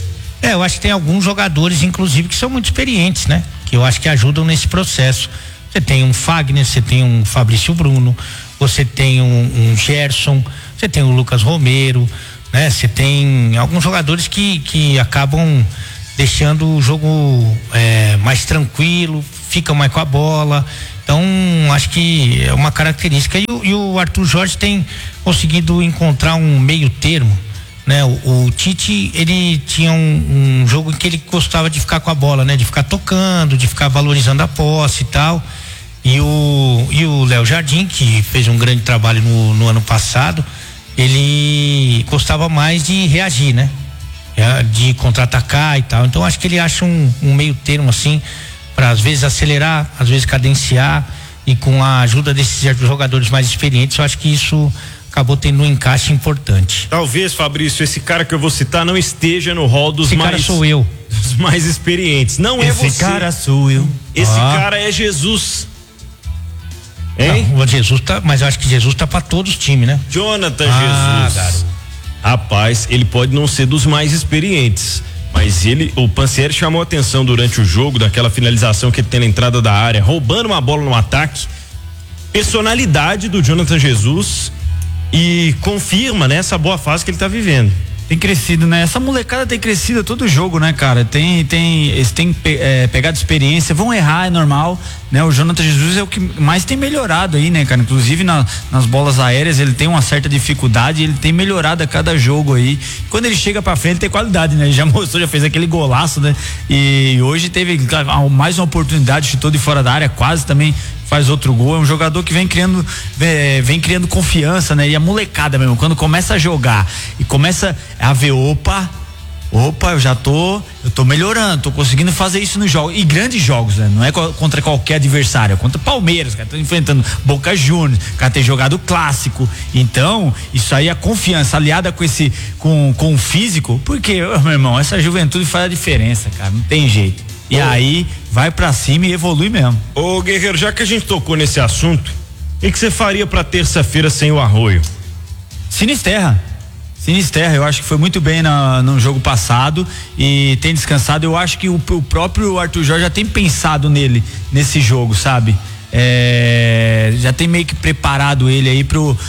Speaker 2: Eu acho que tem alguns jogadores, inclusive, que são muito experientes, né? Que eu acho que ajudam nesse processo. Você tem um Fagner, você tem um Fabrício Bruno, você tem um Gerson, você tem o Lucas Romero, né? Você tem alguns jogadores que acabam deixando o jogo mais tranquilo, ficam mais com a bola. Então, acho que é uma característica. E o Arthur Jorge tem conseguido encontrar um meio termo, né? O Tite, ele tinha um jogo em que ele gostava de ficar com a bola, né? De ficar tocando, de ficar valorizando a posse e tal. E o Léo Jardim, que fez um grande trabalho no ano passado, ele gostava mais de reagir, né? De contra-atacar e tal. Então, acho que ele acha um meio termo, assim, para às vezes acelerar, às vezes cadenciar, e com a ajuda desses jogadores mais experientes, eu acho que isso acabou tendo um encaixe importante.
Speaker 4: Talvez, Fabrício, esse cara que eu vou citar não esteja no rol dos
Speaker 2: esse cara sou eu.
Speaker 4: Dos mais experientes. Não é você.
Speaker 3: Esse cara sou eu.
Speaker 4: Esse cara é Jesus. Hein?
Speaker 2: Não, o Jesus tá, mas eu acho que Jesus tá para todos os times, né?
Speaker 4: Jonathan Jesus. Garoto. Rapaz, ele pode não ser dos mais experientes, mas o Pansieri chamou a atenção durante o jogo, daquela finalização que ele tem na entrada da área, roubando uma bola no ataque. Personalidade do Jonathan Jesus, e confirma, né, essa boa fase que ele tá vivendo.
Speaker 3: Tem crescido, né? Essa molecada tem crescido a todo jogo, né, cara? Eles têm pegado experiência, vão errar, é normal, né? O Jonathan Jesus é o que mais tem melhorado aí, né, cara? Inclusive nas bolas aéreas ele tem uma certa dificuldade, ele tem melhorado a cada jogo aí. Quando ele chega pra frente, ele tem qualidade, né? Ele já mostrou, já fez aquele golaço, né? E hoje teve mais uma oportunidade, chutou de fora da área, quase também faz outro gol. É um jogador que vem criando confiança, né? E a molecada mesmo, quando começa a jogar e começa a ver, opa, eu tô melhorando, tô conseguindo fazer isso nos jogos, e grandes jogos, né? Não é contra qualquer adversário, é contra Palmeiras, cara, tô enfrentando Boca Juniors, cara, tem jogado clássico. Então, isso aí, a confiança aliada com o físico, porque, meu irmão, essa juventude faz a diferença, cara, não tem jeito. E aí, vai pra cima e evolui mesmo.
Speaker 4: Ô Guerreiro, já que a gente tocou nesse assunto, o que você faria pra terça-feira sem o Arroio?
Speaker 3: Sinisterra, eu acho que foi muito bem no jogo passado e tem descansado. Eu acho que o próprio Arthur Jorge já tem pensado nesse jogo, sabe? Já tem meio que preparado ele aí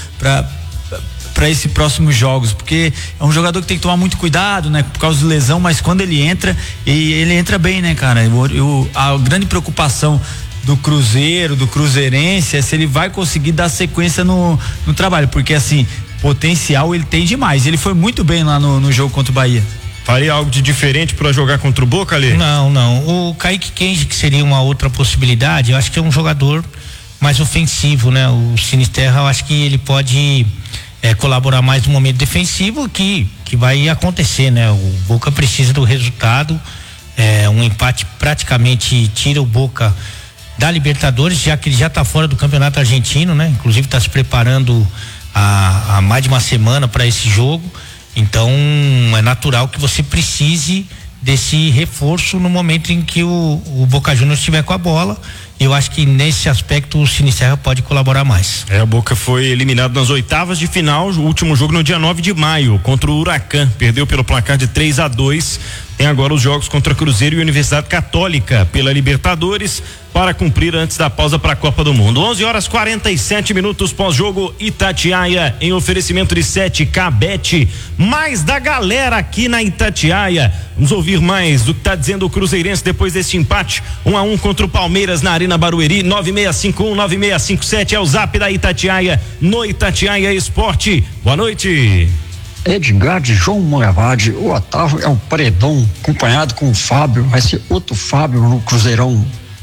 Speaker 3: para esses próximos jogos, porque é um jogador que tem que tomar muito cuidado, né? Por causa de lesão, mas quando ele entra, ele entra bem, né, cara? A grande preocupação do Cruzeiro, do Cruzeirense, é se ele vai conseguir dar sequência no trabalho, porque assim, potencial ele tem demais. Ele foi muito bem lá no jogo contra o Bahia.
Speaker 4: Faria algo de diferente para jogar contra o Boca, ali?
Speaker 2: Não. O Kaique Kenji, que seria uma outra possibilidade, eu acho que é um jogador mais ofensivo, né? O Sinisterra, eu acho que ele pode colaborar mais no momento defensivo, que vai acontecer, né? O Boca precisa do resultado. Um empate praticamente tira o Boca da Libertadores, já que ele já está fora do Campeonato Argentino, né? Inclusive está se preparando há mais de uma semana para esse jogo. Então é natural que você precise desse reforço no momento em que o Boca Juniors estiver com a bola. Eu acho que nesse aspecto o Sinisterra pode colaborar mais.
Speaker 4: A Boca foi eliminado nas oitavas de final, o último jogo no dia 9 de maio, contra o Huracan, perdeu pelo placar de 3-2. Tem agora os jogos contra Cruzeiro e Universidade Católica pela Libertadores para cumprir antes da pausa para a Copa do Mundo. 11h47 pós-jogo, Itatiaia em oferecimento de 7K Bet, mais da galera aqui na Itatiaia. Vamos ouvir mais do que está dizendo o Cruzeirense depois desse empate 1-1 contra o Palmeiras na Arena Barueri. 9651-9657 é o zap da Itatiaia no Itatiaia Esporte. Boa noite.
Speaker 16: Edgar de João Moravade, o Otávio é um paredão, acompanhado com o Fábio, vai ser outro Fábio no Cruzeirão.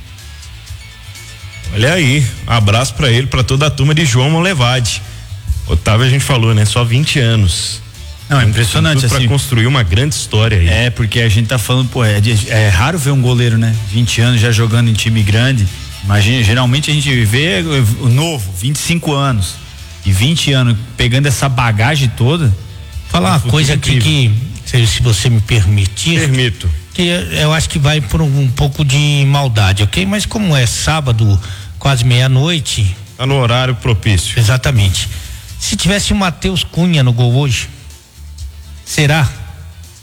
Speaker 4: Olha aí, abraço pra ele, pra toda a turma de João Molevade. Otávio, a gente falou, né? Só 20 anos.
Speaker 3: Não, é impressionante
Speaker 4: assim. Pra construir uma grande história aí.
Speaker 3: Porque a gente tá falando, é raro ver um goleiro, né? 20 anos já jogando em time grande. Imagina, geralmente a gente vê o novo, 25 anos. E 20 anos pegando essa bagagem toda.
Speaker 2: Falar uma coisa aqui que, se você me permitir.
Speaker 4: Permito.
Speaker 2: Que eu acho que vai por um pouco de maldade, ok? Mas como é sábado, quase meia-noite.
Speaker 4: Tá no horário propício.
Speaker 2: Exatamente. Se tivesse o Matheus Cunha no gol hoje, será?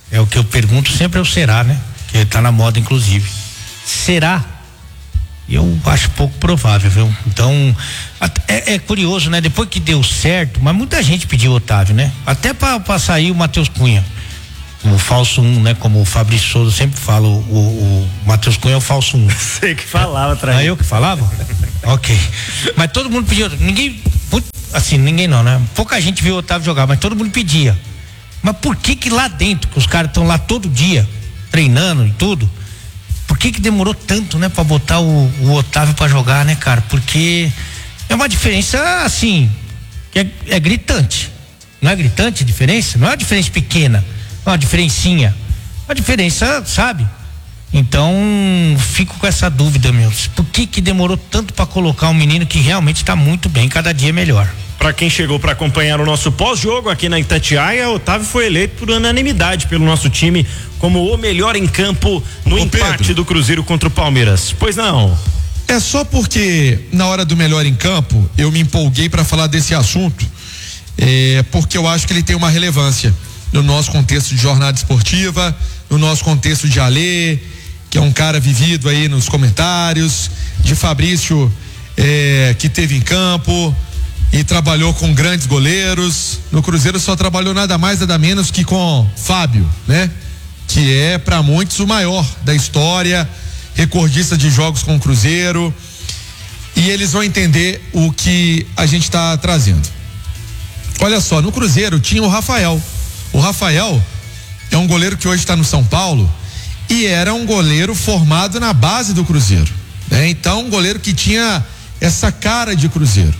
Speaker 2: É o que eu pergunto sempre é o será, né? Que tá na moda, inclusive. Será? Eu acho pouco provável, viu? Então, é curioso, né? Depois que deu certo, mas muita gente pediu o Otávio, né? Até pra sair o Matheus Cunha. O falso 1, né? Como o Fabrício Souza sempre fala, o Matheus Cunha é o falso 1.
Speaker 3: Você que falava atrás.
Speaker 2: Ah, eu que falava? Ok. Mas todo mundo pediu. Ninguém não, né? Pouca gente viu o Otávio jogar, mas todo mundo pedia. Mas por que lá dentro, que os caras estão lá todo dia, treinando e tudo, por que demorou tanto, né? Pra botar o Otávio pra jogar, né, cara? Porque é uma diferença, assim, que é gritante. Não é gritante a diferença? Não é uma diferença pequena. Uma diferencinha, uma diferença, sabe? Então, fico com essa dúvida, meu. Por que demorou tanto para colocar um menino que realmente está muito bem, cada dia melhor?
Speaker 4: Para quem chegou para acompanhar o nosso pós-jogo aqui na Itatiaia, Otávio foi eleito por unanimidade pelo nosso time como o melhor em campo no empate do Cruzeiro contra o Palmeiras. Pois não?
Speaker 11: É só porque na hora do melhor em campo eu me empolguei para falar desse assunto, porque eu acho que ele tem uma relevância no nosso contexto de jornada esportiva, no nosso contexto de Alê, que é um cara vivido aí nos comentários, de Fabrício, que teve em campo e trabalhou com grandes goleiros. No Cruzeiro só trabalhou nada mais, nada menos que com Fábio, né? Que é para muitos o maior da história, recordista de jogos com o Cruzeiro, e eles vão entender o que a gente está trazendo. Olha só, no Cruzeiro tinha o Rafael. O Rafael é um goleiro que hoje está no São Paulo e era um goleiro formado na base do Cruzeiro, né? Então, um goleiro que tinha essa cara de Cruzeiro.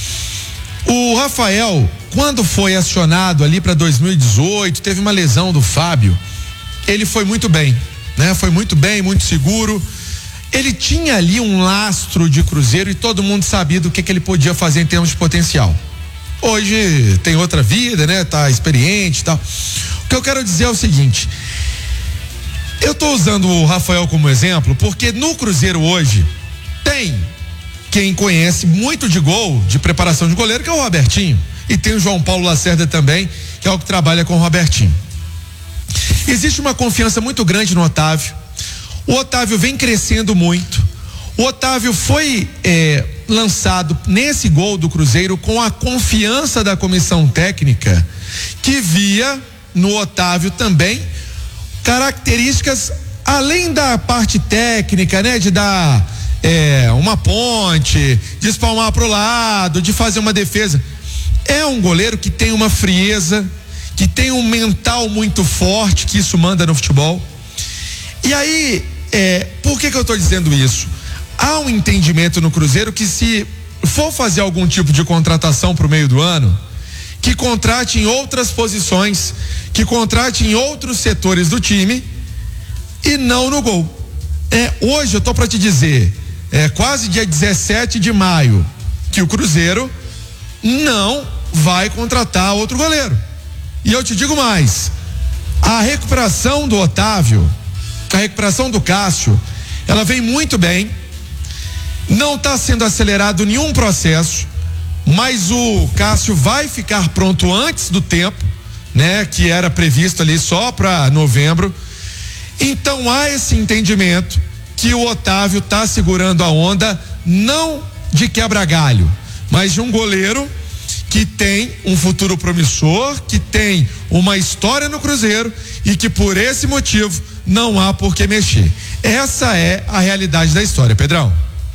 Speaker 11: O Rafael, quando foi acionado ali para 2018, teve uma lesão do Fábio. Ele foi muito bem, né? Foi muito bem, muito seguro. Ele tinha ali um lastro de Cruzeiro e todo mundo sabia do que ele podia fazer em termos de potencial. Hoje tem outra vida, né? Tá experiente e tal. O que eu quero dizer é o seguinte: eu tô usando o Rafael como exemplo porque no Cruzeiro hoje tem quem conhece muito de gol, de preparação de goleiro, que é o Robertinho, e tem o João Paulo Lacerda também, que é o que trabalha com o Robertinho. Existe uma confiança muito grande no Otávio. O Otávio vem crescendo muito. O Otávio foi lançado nesse gol do Cruzeiro com a confiança da comissão técnica, que via no Otávio também características além da parte técnica, né? De dar uma ponte, de espalmar pro lado, de fazer uma defesa. É um goleiro que tem uma frieza, que tem um mental muito forte, que isso manda no futebol. E aí, por que eu estou dizendo isso? Há um entendimento no Cruzeiro que, se for fazer algum tipo de contratação para o meio do ano, que contrate em outras posições, que contrate em outros setores do time e não no gol. Hoje eu tô para te dizer, quase dia 17 de maio, que o Cruzeiro não vai contratar outro goleiro. E eu te digo mais: a recuperação do Otávio, a recuperação do Cássio, ela vem muito bem. Não está sendo acelerado nenhum processo, mas o Cássio vai ficar pronto antes do tempo, né? Que era previsto ali só para novembro. Então há esse entendimento que o Otávio está segurando a onda, não de quebra-galho, mas de um goleiro que tem um futuro promissor, que tem uma história no Cruzeiro e que por esse motivo não há por que mexer. Essa é a realidade da história, Pedrão.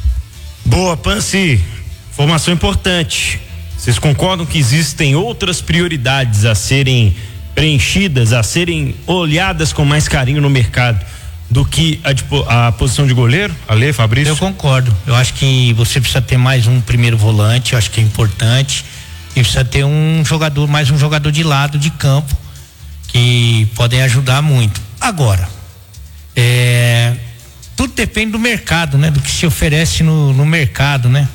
Speaker 4: Boa, Panci. Informação importante. Vocês concordam que existem outras prioridades a serem preenchidas, a serem olhadas com mais carinho no mercado do que a posição de goleiro? Alê, Fabrício?
Speaker 2: Eu concordo. Eu acho que você precisa ter mais um primeiro volante, eu acho que é importante. E precisa ter mais um jogador de lado, de campo, que podem ajudar muito. Agora, tudo depende do mercado, né? Do que se oferece no mercado, né?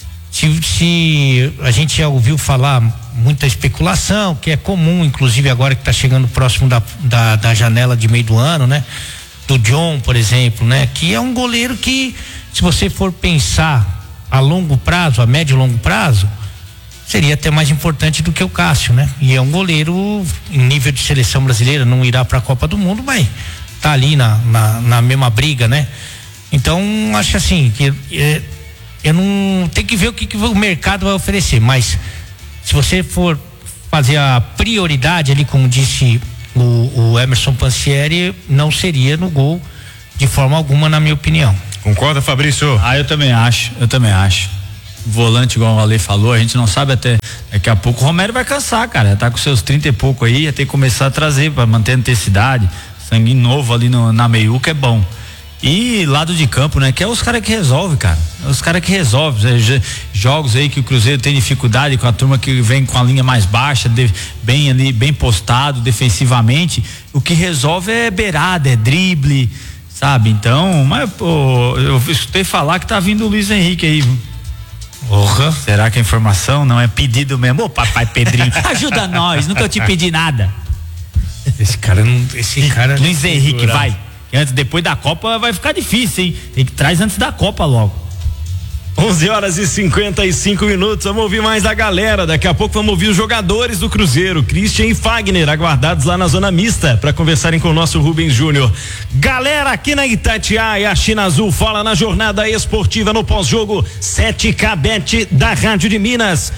Speaker 2: Se a gente já ouviu falar muita especulação, que é comum, inclusive agora que está chegando próximo da janela de meio do ano, né? Do John, por exemplo, né? Que é um goleiro que, se você for pensar a longo prazo, a médio e longo prazo, seria até mais importante do que o Cássio, né? E é um goleiro em nível de seleção brasileira, não irá para a Copa do Mundo, mas tá ali na mesma briga, né? Então, acho assim, que eu não tem que ver o que o mercado vai oferecer, mas se você for fazer a prioridade ali, como disse o Emerson Pansieri, não seria no gol de forma alguma, na minha opinião.
Speaker 4: Concorda, Fabrício?
Speaker 3: Eu também acho. Volante, igual o Ale falou, a gente não sabe até daqui a pouco o Romero vai cansar, cara, tá com seus 30 e pouco aí, ia ter que começar a trazer para manter a intensidade, sangue novo ali na meiuca é bom. E lado de campo, né? Que é os caras que resolvem, cara. Os caras que resolvem. Jogos aí que o Cruzeiro tem dificuldade com a turma que vem com a linha mais baixa, bem ali, bem postado defensivamente. O que resolve é beirada, é drible, sabe? Então, mas, pô, eu escutei falar que tá vindo o Luiz Henrique aí.
Speaker 2: Porra.
Speaker 3: Será que a informação não é pedido mesmo? Ô, papai Pedrinho, ajuda nós, nunca te pedi nada.
Speaker 2: Esse cara.
Speaker 3: Luiz Henrique, vai. Antes, depois da Copa vai ficar difícil, hein? Tem que trazer antes da Copa logo.
Speaker 4: 11h55, vamos ouvir mais da galera. Daqui a pouco vamos ouvir os jogadores do Cruzeiro, Christian e Fagner, aguardados lá na zona mista para conversarem com o nosso Rubens Júnior. Galera, aqui na Itatiaia, a China Azul fala na jornada esportiva no pós-jogo 7K Bet da Rádio de Minas,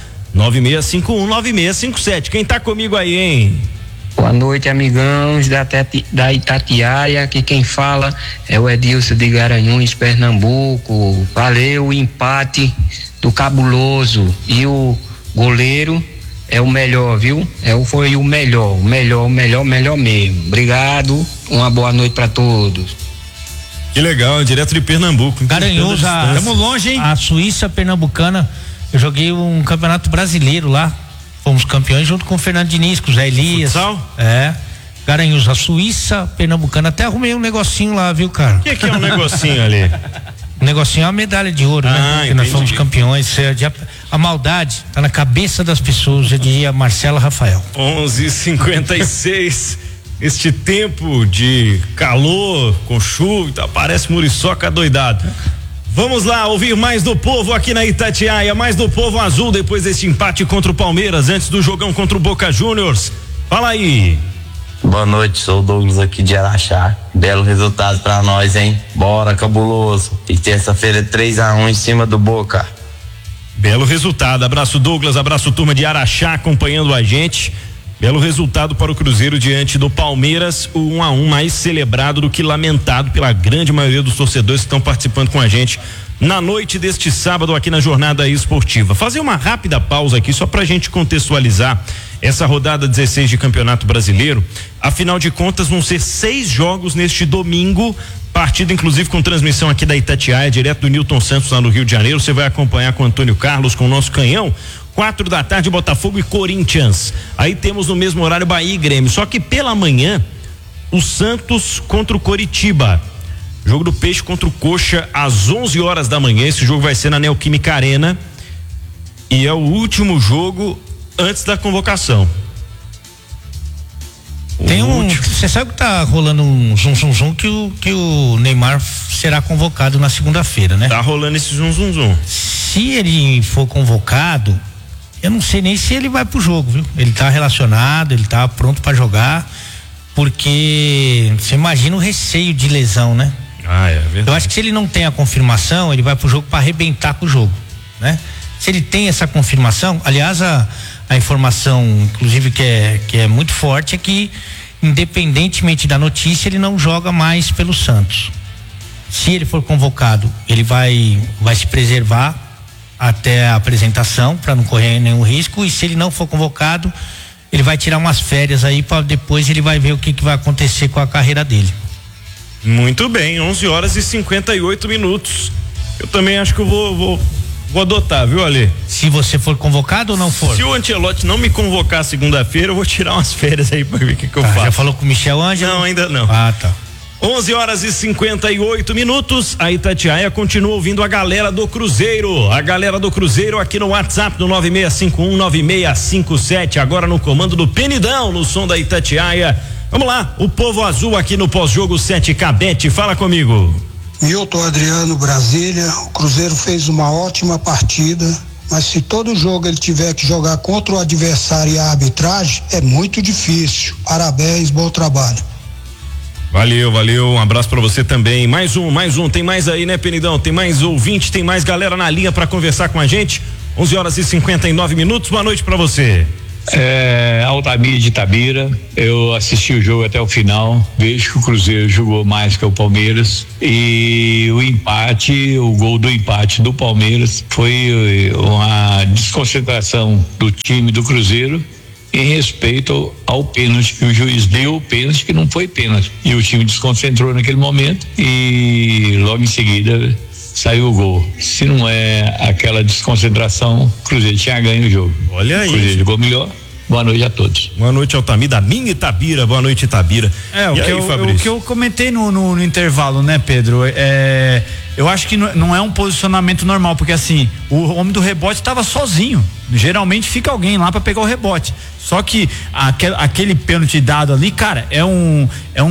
Speaker 4: 9651-9657. Quem tá comigo aí, hein?
Speaker 17: Boa noite, amigãos da Itatiaia. Aqui quem fala é o Edilson de Garanhuns, Pernambuco. Valeu o empate do Cabuloso. E o goleiro é o melhor, viu? Foi o melhor mesmo. Obrigado, uma boa noite para todos.
Speaker 4: Que legal, direto de Pernambuco.
Speaker 2: Garanhuns,
Speaker 3: estamos longe, hein?
Speaker 2: A Suíça pernambucana. Eu joguei um campeonato brasileiro lá. Fomos campeões junto com o Fernando Diniz, com o Zé Elias.
Speaker 4: Futsal?
Speaker 2: Garanhuns, a Suíça pernambucana. Até arrumei um negocinho lá, viu, cara?
Speaker 4: O que é um negocinho ali?
Speaker 2: O negocinho é uma medalha de ouro, né? Porque nós fomos campeões. A maldade tá na cabeça das pessoas, já diria Marcela Rafael.
Speaker 4: 11h56. Este tempo de calor, com chuva e tal, parece muriçoca doidado. Vamos lá, ouvir mais do povo aqui na Itatiaia, mais do povo azul depois desse empate contra o Palmeiras, antes do jogão contra o Boca Juniors. Fala aí.
Speaker 13: Boa noite, sou o Douglas aqui de Araxá. Belo resultado pra nós, hein? Bora, Cabuloso. E terça-feira 3-1 em cima do Boca.
Speaker 4: Belo resultado, abraço Douglas, abraço turma de Araxá acompanhando a gente. Belo resultado para o Cruzeiro diante do Palmeiras, o 1-1 mais celebrado do que lamentado pela grande maioria dos torcedores que estão participando com a gente na noite deste sábado aqui na jornada esportiva. Fazer uma rápida pausa aqui só pra gente contextualizar essa rodada 16 de Campeonato Brasileiro. Afinal de contas, vão ser 6 jogos neste domingo, partida inclusive com transmissão aqui da Itatiaia, direto do Newton Santos lá no Rio de Janeiro. Você vai acompanhar com o Antônio Carlos, com o nosso canhão. 4 da tarde, Botafogo e Corinthians. Aí temos no mesmo horário Bahia e Grêmio. Só que pela manhã, o Santos contra o Coritiba. Jogo do Peixe contra o Coxa às 11 horas da manhã. Esse jogo vai ser na Neoquímica Arena. E é o último jogo antes da convocação.
Speaker 2: Você sabe que tá rolando um zum que o Neymar será convocado na segunda-feira, né?
Speaker 4: Tá rolando esse zum.
Speaker 2: Se ele for convocado, eu não sei nem se ele vai pro jogo, viu? Ele tá relacionado, ele tá pronto para jogar, porque você imagina o receio de lesão, né?
Speaker 4: É verdade.
Speaker 2: Eu acho que se ele não tem a confirmação, ele vai pro jogo para arrebentar com o jogo, né? Se ele tem essa confirmação, aliás, a informação, inclusive, que é muito forte, é que, independentemente da notícia, ele não joga mais pelo Santos. Se ele for convocado, ele vai se preservar até a apresentação para não correr nenhum risco, e se ele não for convocado, ele vai tirar umas férias aí para depois ele vai ver o que vai acontecer com a carreira dele.
Speaker 4: Muito bem, 11h58. Eu também acho que eu vou adotar, viu, Ale?
Speaker 2: Se você for convocado ou não for?
Speaker 4: Se o Ancelotti não me convocar segunda-feira, eu vou tirar umas férias aí pra ver o que eu faço.
Speaker 2: Já falou com o Michel Ângelo?
Speaker 4: Não, ainda não.
Speaker 2: Ah, tá.
Speaker 4: 11h58. A Itatiaia continua ouvindo a galera do Cruzeiro. A galera do Cruzeiro aqui no WhatsApp do 9651-9657. Agora no comando do Penidão, no som da Itatiaia. Vamos lá, o povo azul aqui no pós-jogo 7K Bet. Fala comigo.
Speaker 18: Milton Adriano, Brasília. O Cruzeiro fez uma ótima partida, mas se todo jogo ele tiver que jogar contra o adversário e a arbitragem, é muito difícil. Parabéns, bom trabalho.
Speaker 4: Valeu, um abraço pra você também. Mais um, tem mais aí, né, Penidão? Tem mais ouvinte, tem mais galera na linha pra conversar com a gente. 11h59. Boa noite pra você.
Speaker 19: Altamir de Itabira, eu assisti o jogo até o final, vejo que o Cruzeiro jogou mais que o Palmeiras e o gol do empate do Palmeiras foi uma desconcentração do time do Cruzeiro em respeito ao pênalti que o juiz deu, o pênalti que não foi pênalti, e o time desconcentrou naquele momento e logo em seguida saiu o gol. Se não é aquela desconcentração, o Cruzeiro tinha ganho o jogo.
Speaker 4: Olha aí.
Speaker 19: O Cruzeiro jogou melhor. Boa noite a todos.
Speaker 4: Boa noite, Altamir, da minha Itabira. Boa noite, Itabira.
Speaker 3: O que eu comentei no intervalo, né, Pedro? Eu acho que não é um posicionamento normal, porque assim, o homem do rebote estava sozinho. Geralmente fica alguém lá para pegar o rebote. Só que aquele pênalti dado ali, cara, é um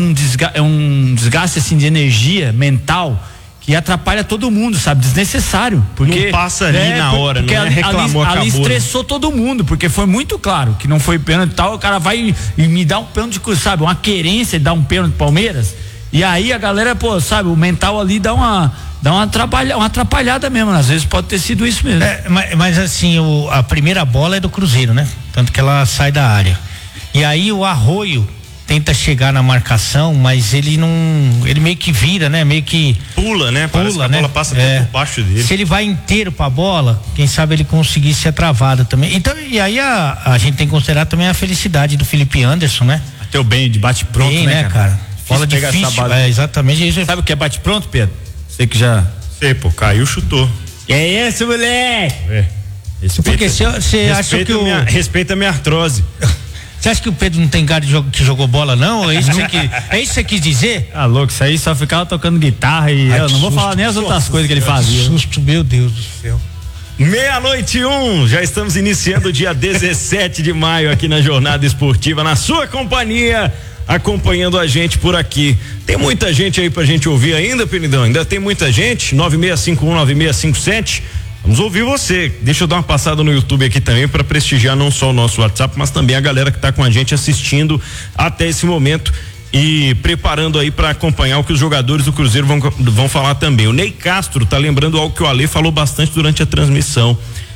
Speaker 3: desgaste assim de energia mental que atrapalha todo mundo, sabe? Desnecessário. Porque
Speaker 4: não passa ali na hora, não reclamou,
Speaker 3: ali
Speaker 4: acabou.
Speaker 3: estressou todo mundo, porque foi muito claro que não foi pênalti e tal, o cara vai e me dá um pênalti, sabe? Uma querência de dar um pênalti pro Palmeiras, e aí a galera, sabe? O mental ali dá uma atrapalhada mesmo, às vezes pode ter sido isso mesmo.
Speaker 2: Mas assim, a primeira bola é do Cruzeiro, né? Tanto que ela sai da área. E aí o Arroio tenta chegar na marcação, mas ele meio que vira, né? Meio que
Speaker 4: pula, né? Parece que a bola passa por baixo dele.
Speaker 2: Se ele vai inteiro pra bola, quem sabe ele conseguir ser travado também. Então, e aí a gente tem que considerar também a felicidade do Felipe Anderson, né?
Speaker 3: Até o bem de bate pronto,
Speaker 2: né, cara? Bola difícil, exatamente isso.
Speaker 3: Sabe o que é bate pronto, Pedro? Sei que já.
Speaker 4: Sei, caiu, chutou.
Speaker 3: Que é isso, moleque?
Speaker 2: Porque você acha que
Speaker 4: respeita a minha artrose.
Speaker 2: Você acha que o Pedro não tem cara que jogou bola, não? É isso que você quis dizer?
Speaker 3: Ah, louco, isso aí só ficava tocando guitarra e eu não vou falar nem as outras coisas que ele fazia.
Speaker 2: Susto, meu Deus do céu.
Speaker 4: 12:01, já estamos iniciando o dia 17 de maio aqui na Jornada Esportiva, na sua companhia, acompanhando a gente por aqui. Tem muita gente aí pra gente ouvir ainda, Penidão? Ainda tem muita gente? 96519657. Vamos ouvir você. Deixa eu dar uma passada no YouTube aqui também para prestigiar não só o nosso WhatsApp, mas também a galera que está com a gente assistindo até esse momento e preparando aí para acompanhar o que os jogadores do Cruzeiro vão falar também. O Ney Castro tá lembrando algo que o Ale falou bastante durante a transmissão.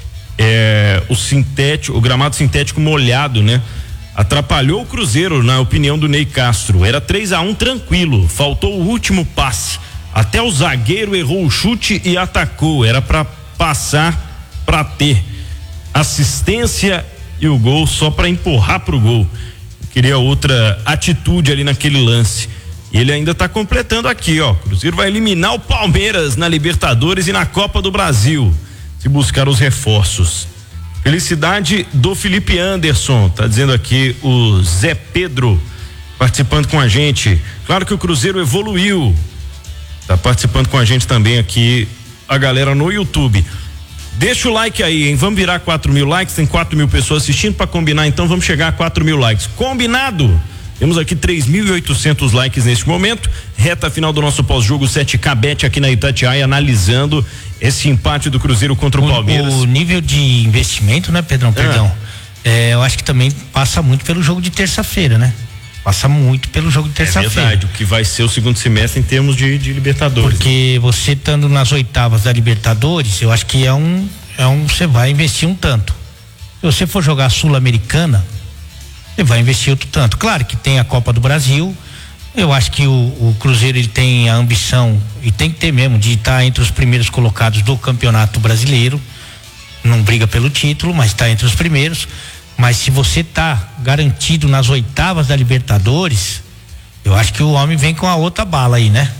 Speaker 4: O gramado sintético molhado, né? Atrapalhou o Cruzeiro, na opinião do Ney Castro. Era 3-1 tranquilo, faltou o último passe. Até o zagueiro errou o chute e atacou. Era para passar para ter assistência e o gol só para empurrar pro gol. Queria outra atitude ali naquele lance. E ele ainda tá completando aqui, ó. Cruzeiro vai eliminar o Palmeiras na Libertadores e na Copa do Brasil, se buscar os reforços. Felicidade do Felipe Anderson, tá dizendo aqui o Zé Pedro, participando com a gente. Claro que o Cruzeiro evoluiu. Tá participando com a gente também aqui a galera no YouTube. Deixa o like aí, hein? Vamos virar 4.000 likes, tem 4.000 pessoas assistindo. Para combinar, então vamos chegar a 4.000 likes. Combinado? Temos aqui 3.800 likes neste momento. Reta final do nosso pós-jogo 7K Bet aqui na Itatiaia, analisando esse empate do Cruzeiro contra o Palmeiras.
Speaker 2: O nível de investimento, né, Pedrão? Perdão. Eu acho que também passa muito pelo jogo de terça-feira, né? Passa muito pelo jogo de terça-feira.
Speaker 4: É verdade, o que vai ser o segundo semestre em termos de Libertadores.
Speaker 2: Porque você estando nas oitavas da Libertadores, eu acho que você vai investir um tanto. Se você for jogar Sul-Americana, você vai investir outro tanto. Claro que tem a Copa do Brasil. Eu acho que o Cruzeiro ele tem a ambição, e tem que ter mesmo, de estar entre os primeiros colocados do Campeonato Brasileiro. Não briga pelo título, mas está entre os primeiros. Mas se você tá garantido nas oitavas da Libertadores, eu acho que o homem vem com a outra bala aí, né?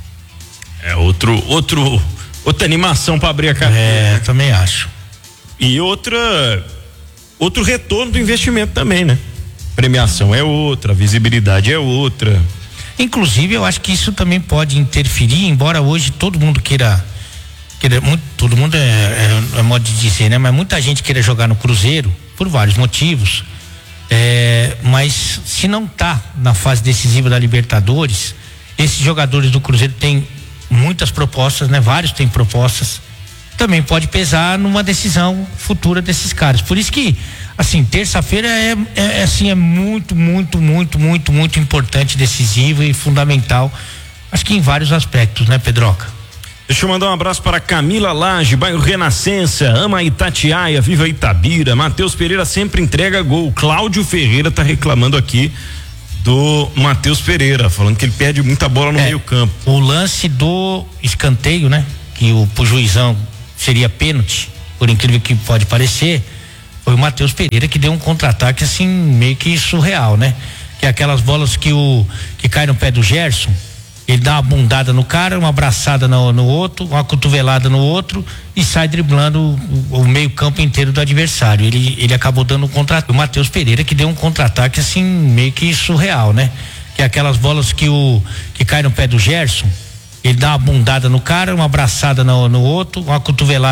Speaker 4: Outra animação para abrir a carteira.
Speaker 2: Também acho.
Speaker 4: E outro retorno do investimento também, né? Premiação é outra, visibilidade é outra.
Speaker 2: Inclusive, eu acho que isso também pode interferir, embora hoje todo mundo queira todo mundo é modo de dizer, né? Mas muita gente queira jogar no Cruzeiro por vários motivos, mas se não tá na fase decisiva da Libertadores, esses jogadores do Cruzeiro têm muitas propostas, né? Vários têm propostas, também pode pesar numa decisão futura desses caras. Por isso que, assim, terça-feira é muito importante, decisivo e fundamental, acho que em vários aspectos, né, Pedroca?
Speaker 4: Deixa eu mandar um abraço para Camila Lage, bairro Renascença, ama Itatiaia, viva Itabira. Matheus Pereira sempre entrega gol. Cláudio Ferreira tá reclamando aqui do Matheus Pereira, falando que ele perde muita bola no meio campo.
Speaker 2: O lance do escanteio, né? Que pro juizão seria pênalti, por incrível que pode parecer, foi o Matheus Pereira que deu um contra-ataque assim, meio que surreal, né? Que é aquelas bolas que cai no pé do Gerson, ele dá uma bundada no cara, uma abraçada no outro, uma cotovelada no outro e sai driblando o meio campo inteiro do adversário. Ele acabou dando um contra-ataque. O Matheus Pereira que deu um contra-ataque assim, meio que surreal, né? Que é aquelas bolas que cai no pé do Gerson, ele dá uma bundada no cara, uma abraçada no outro, uma cotovelada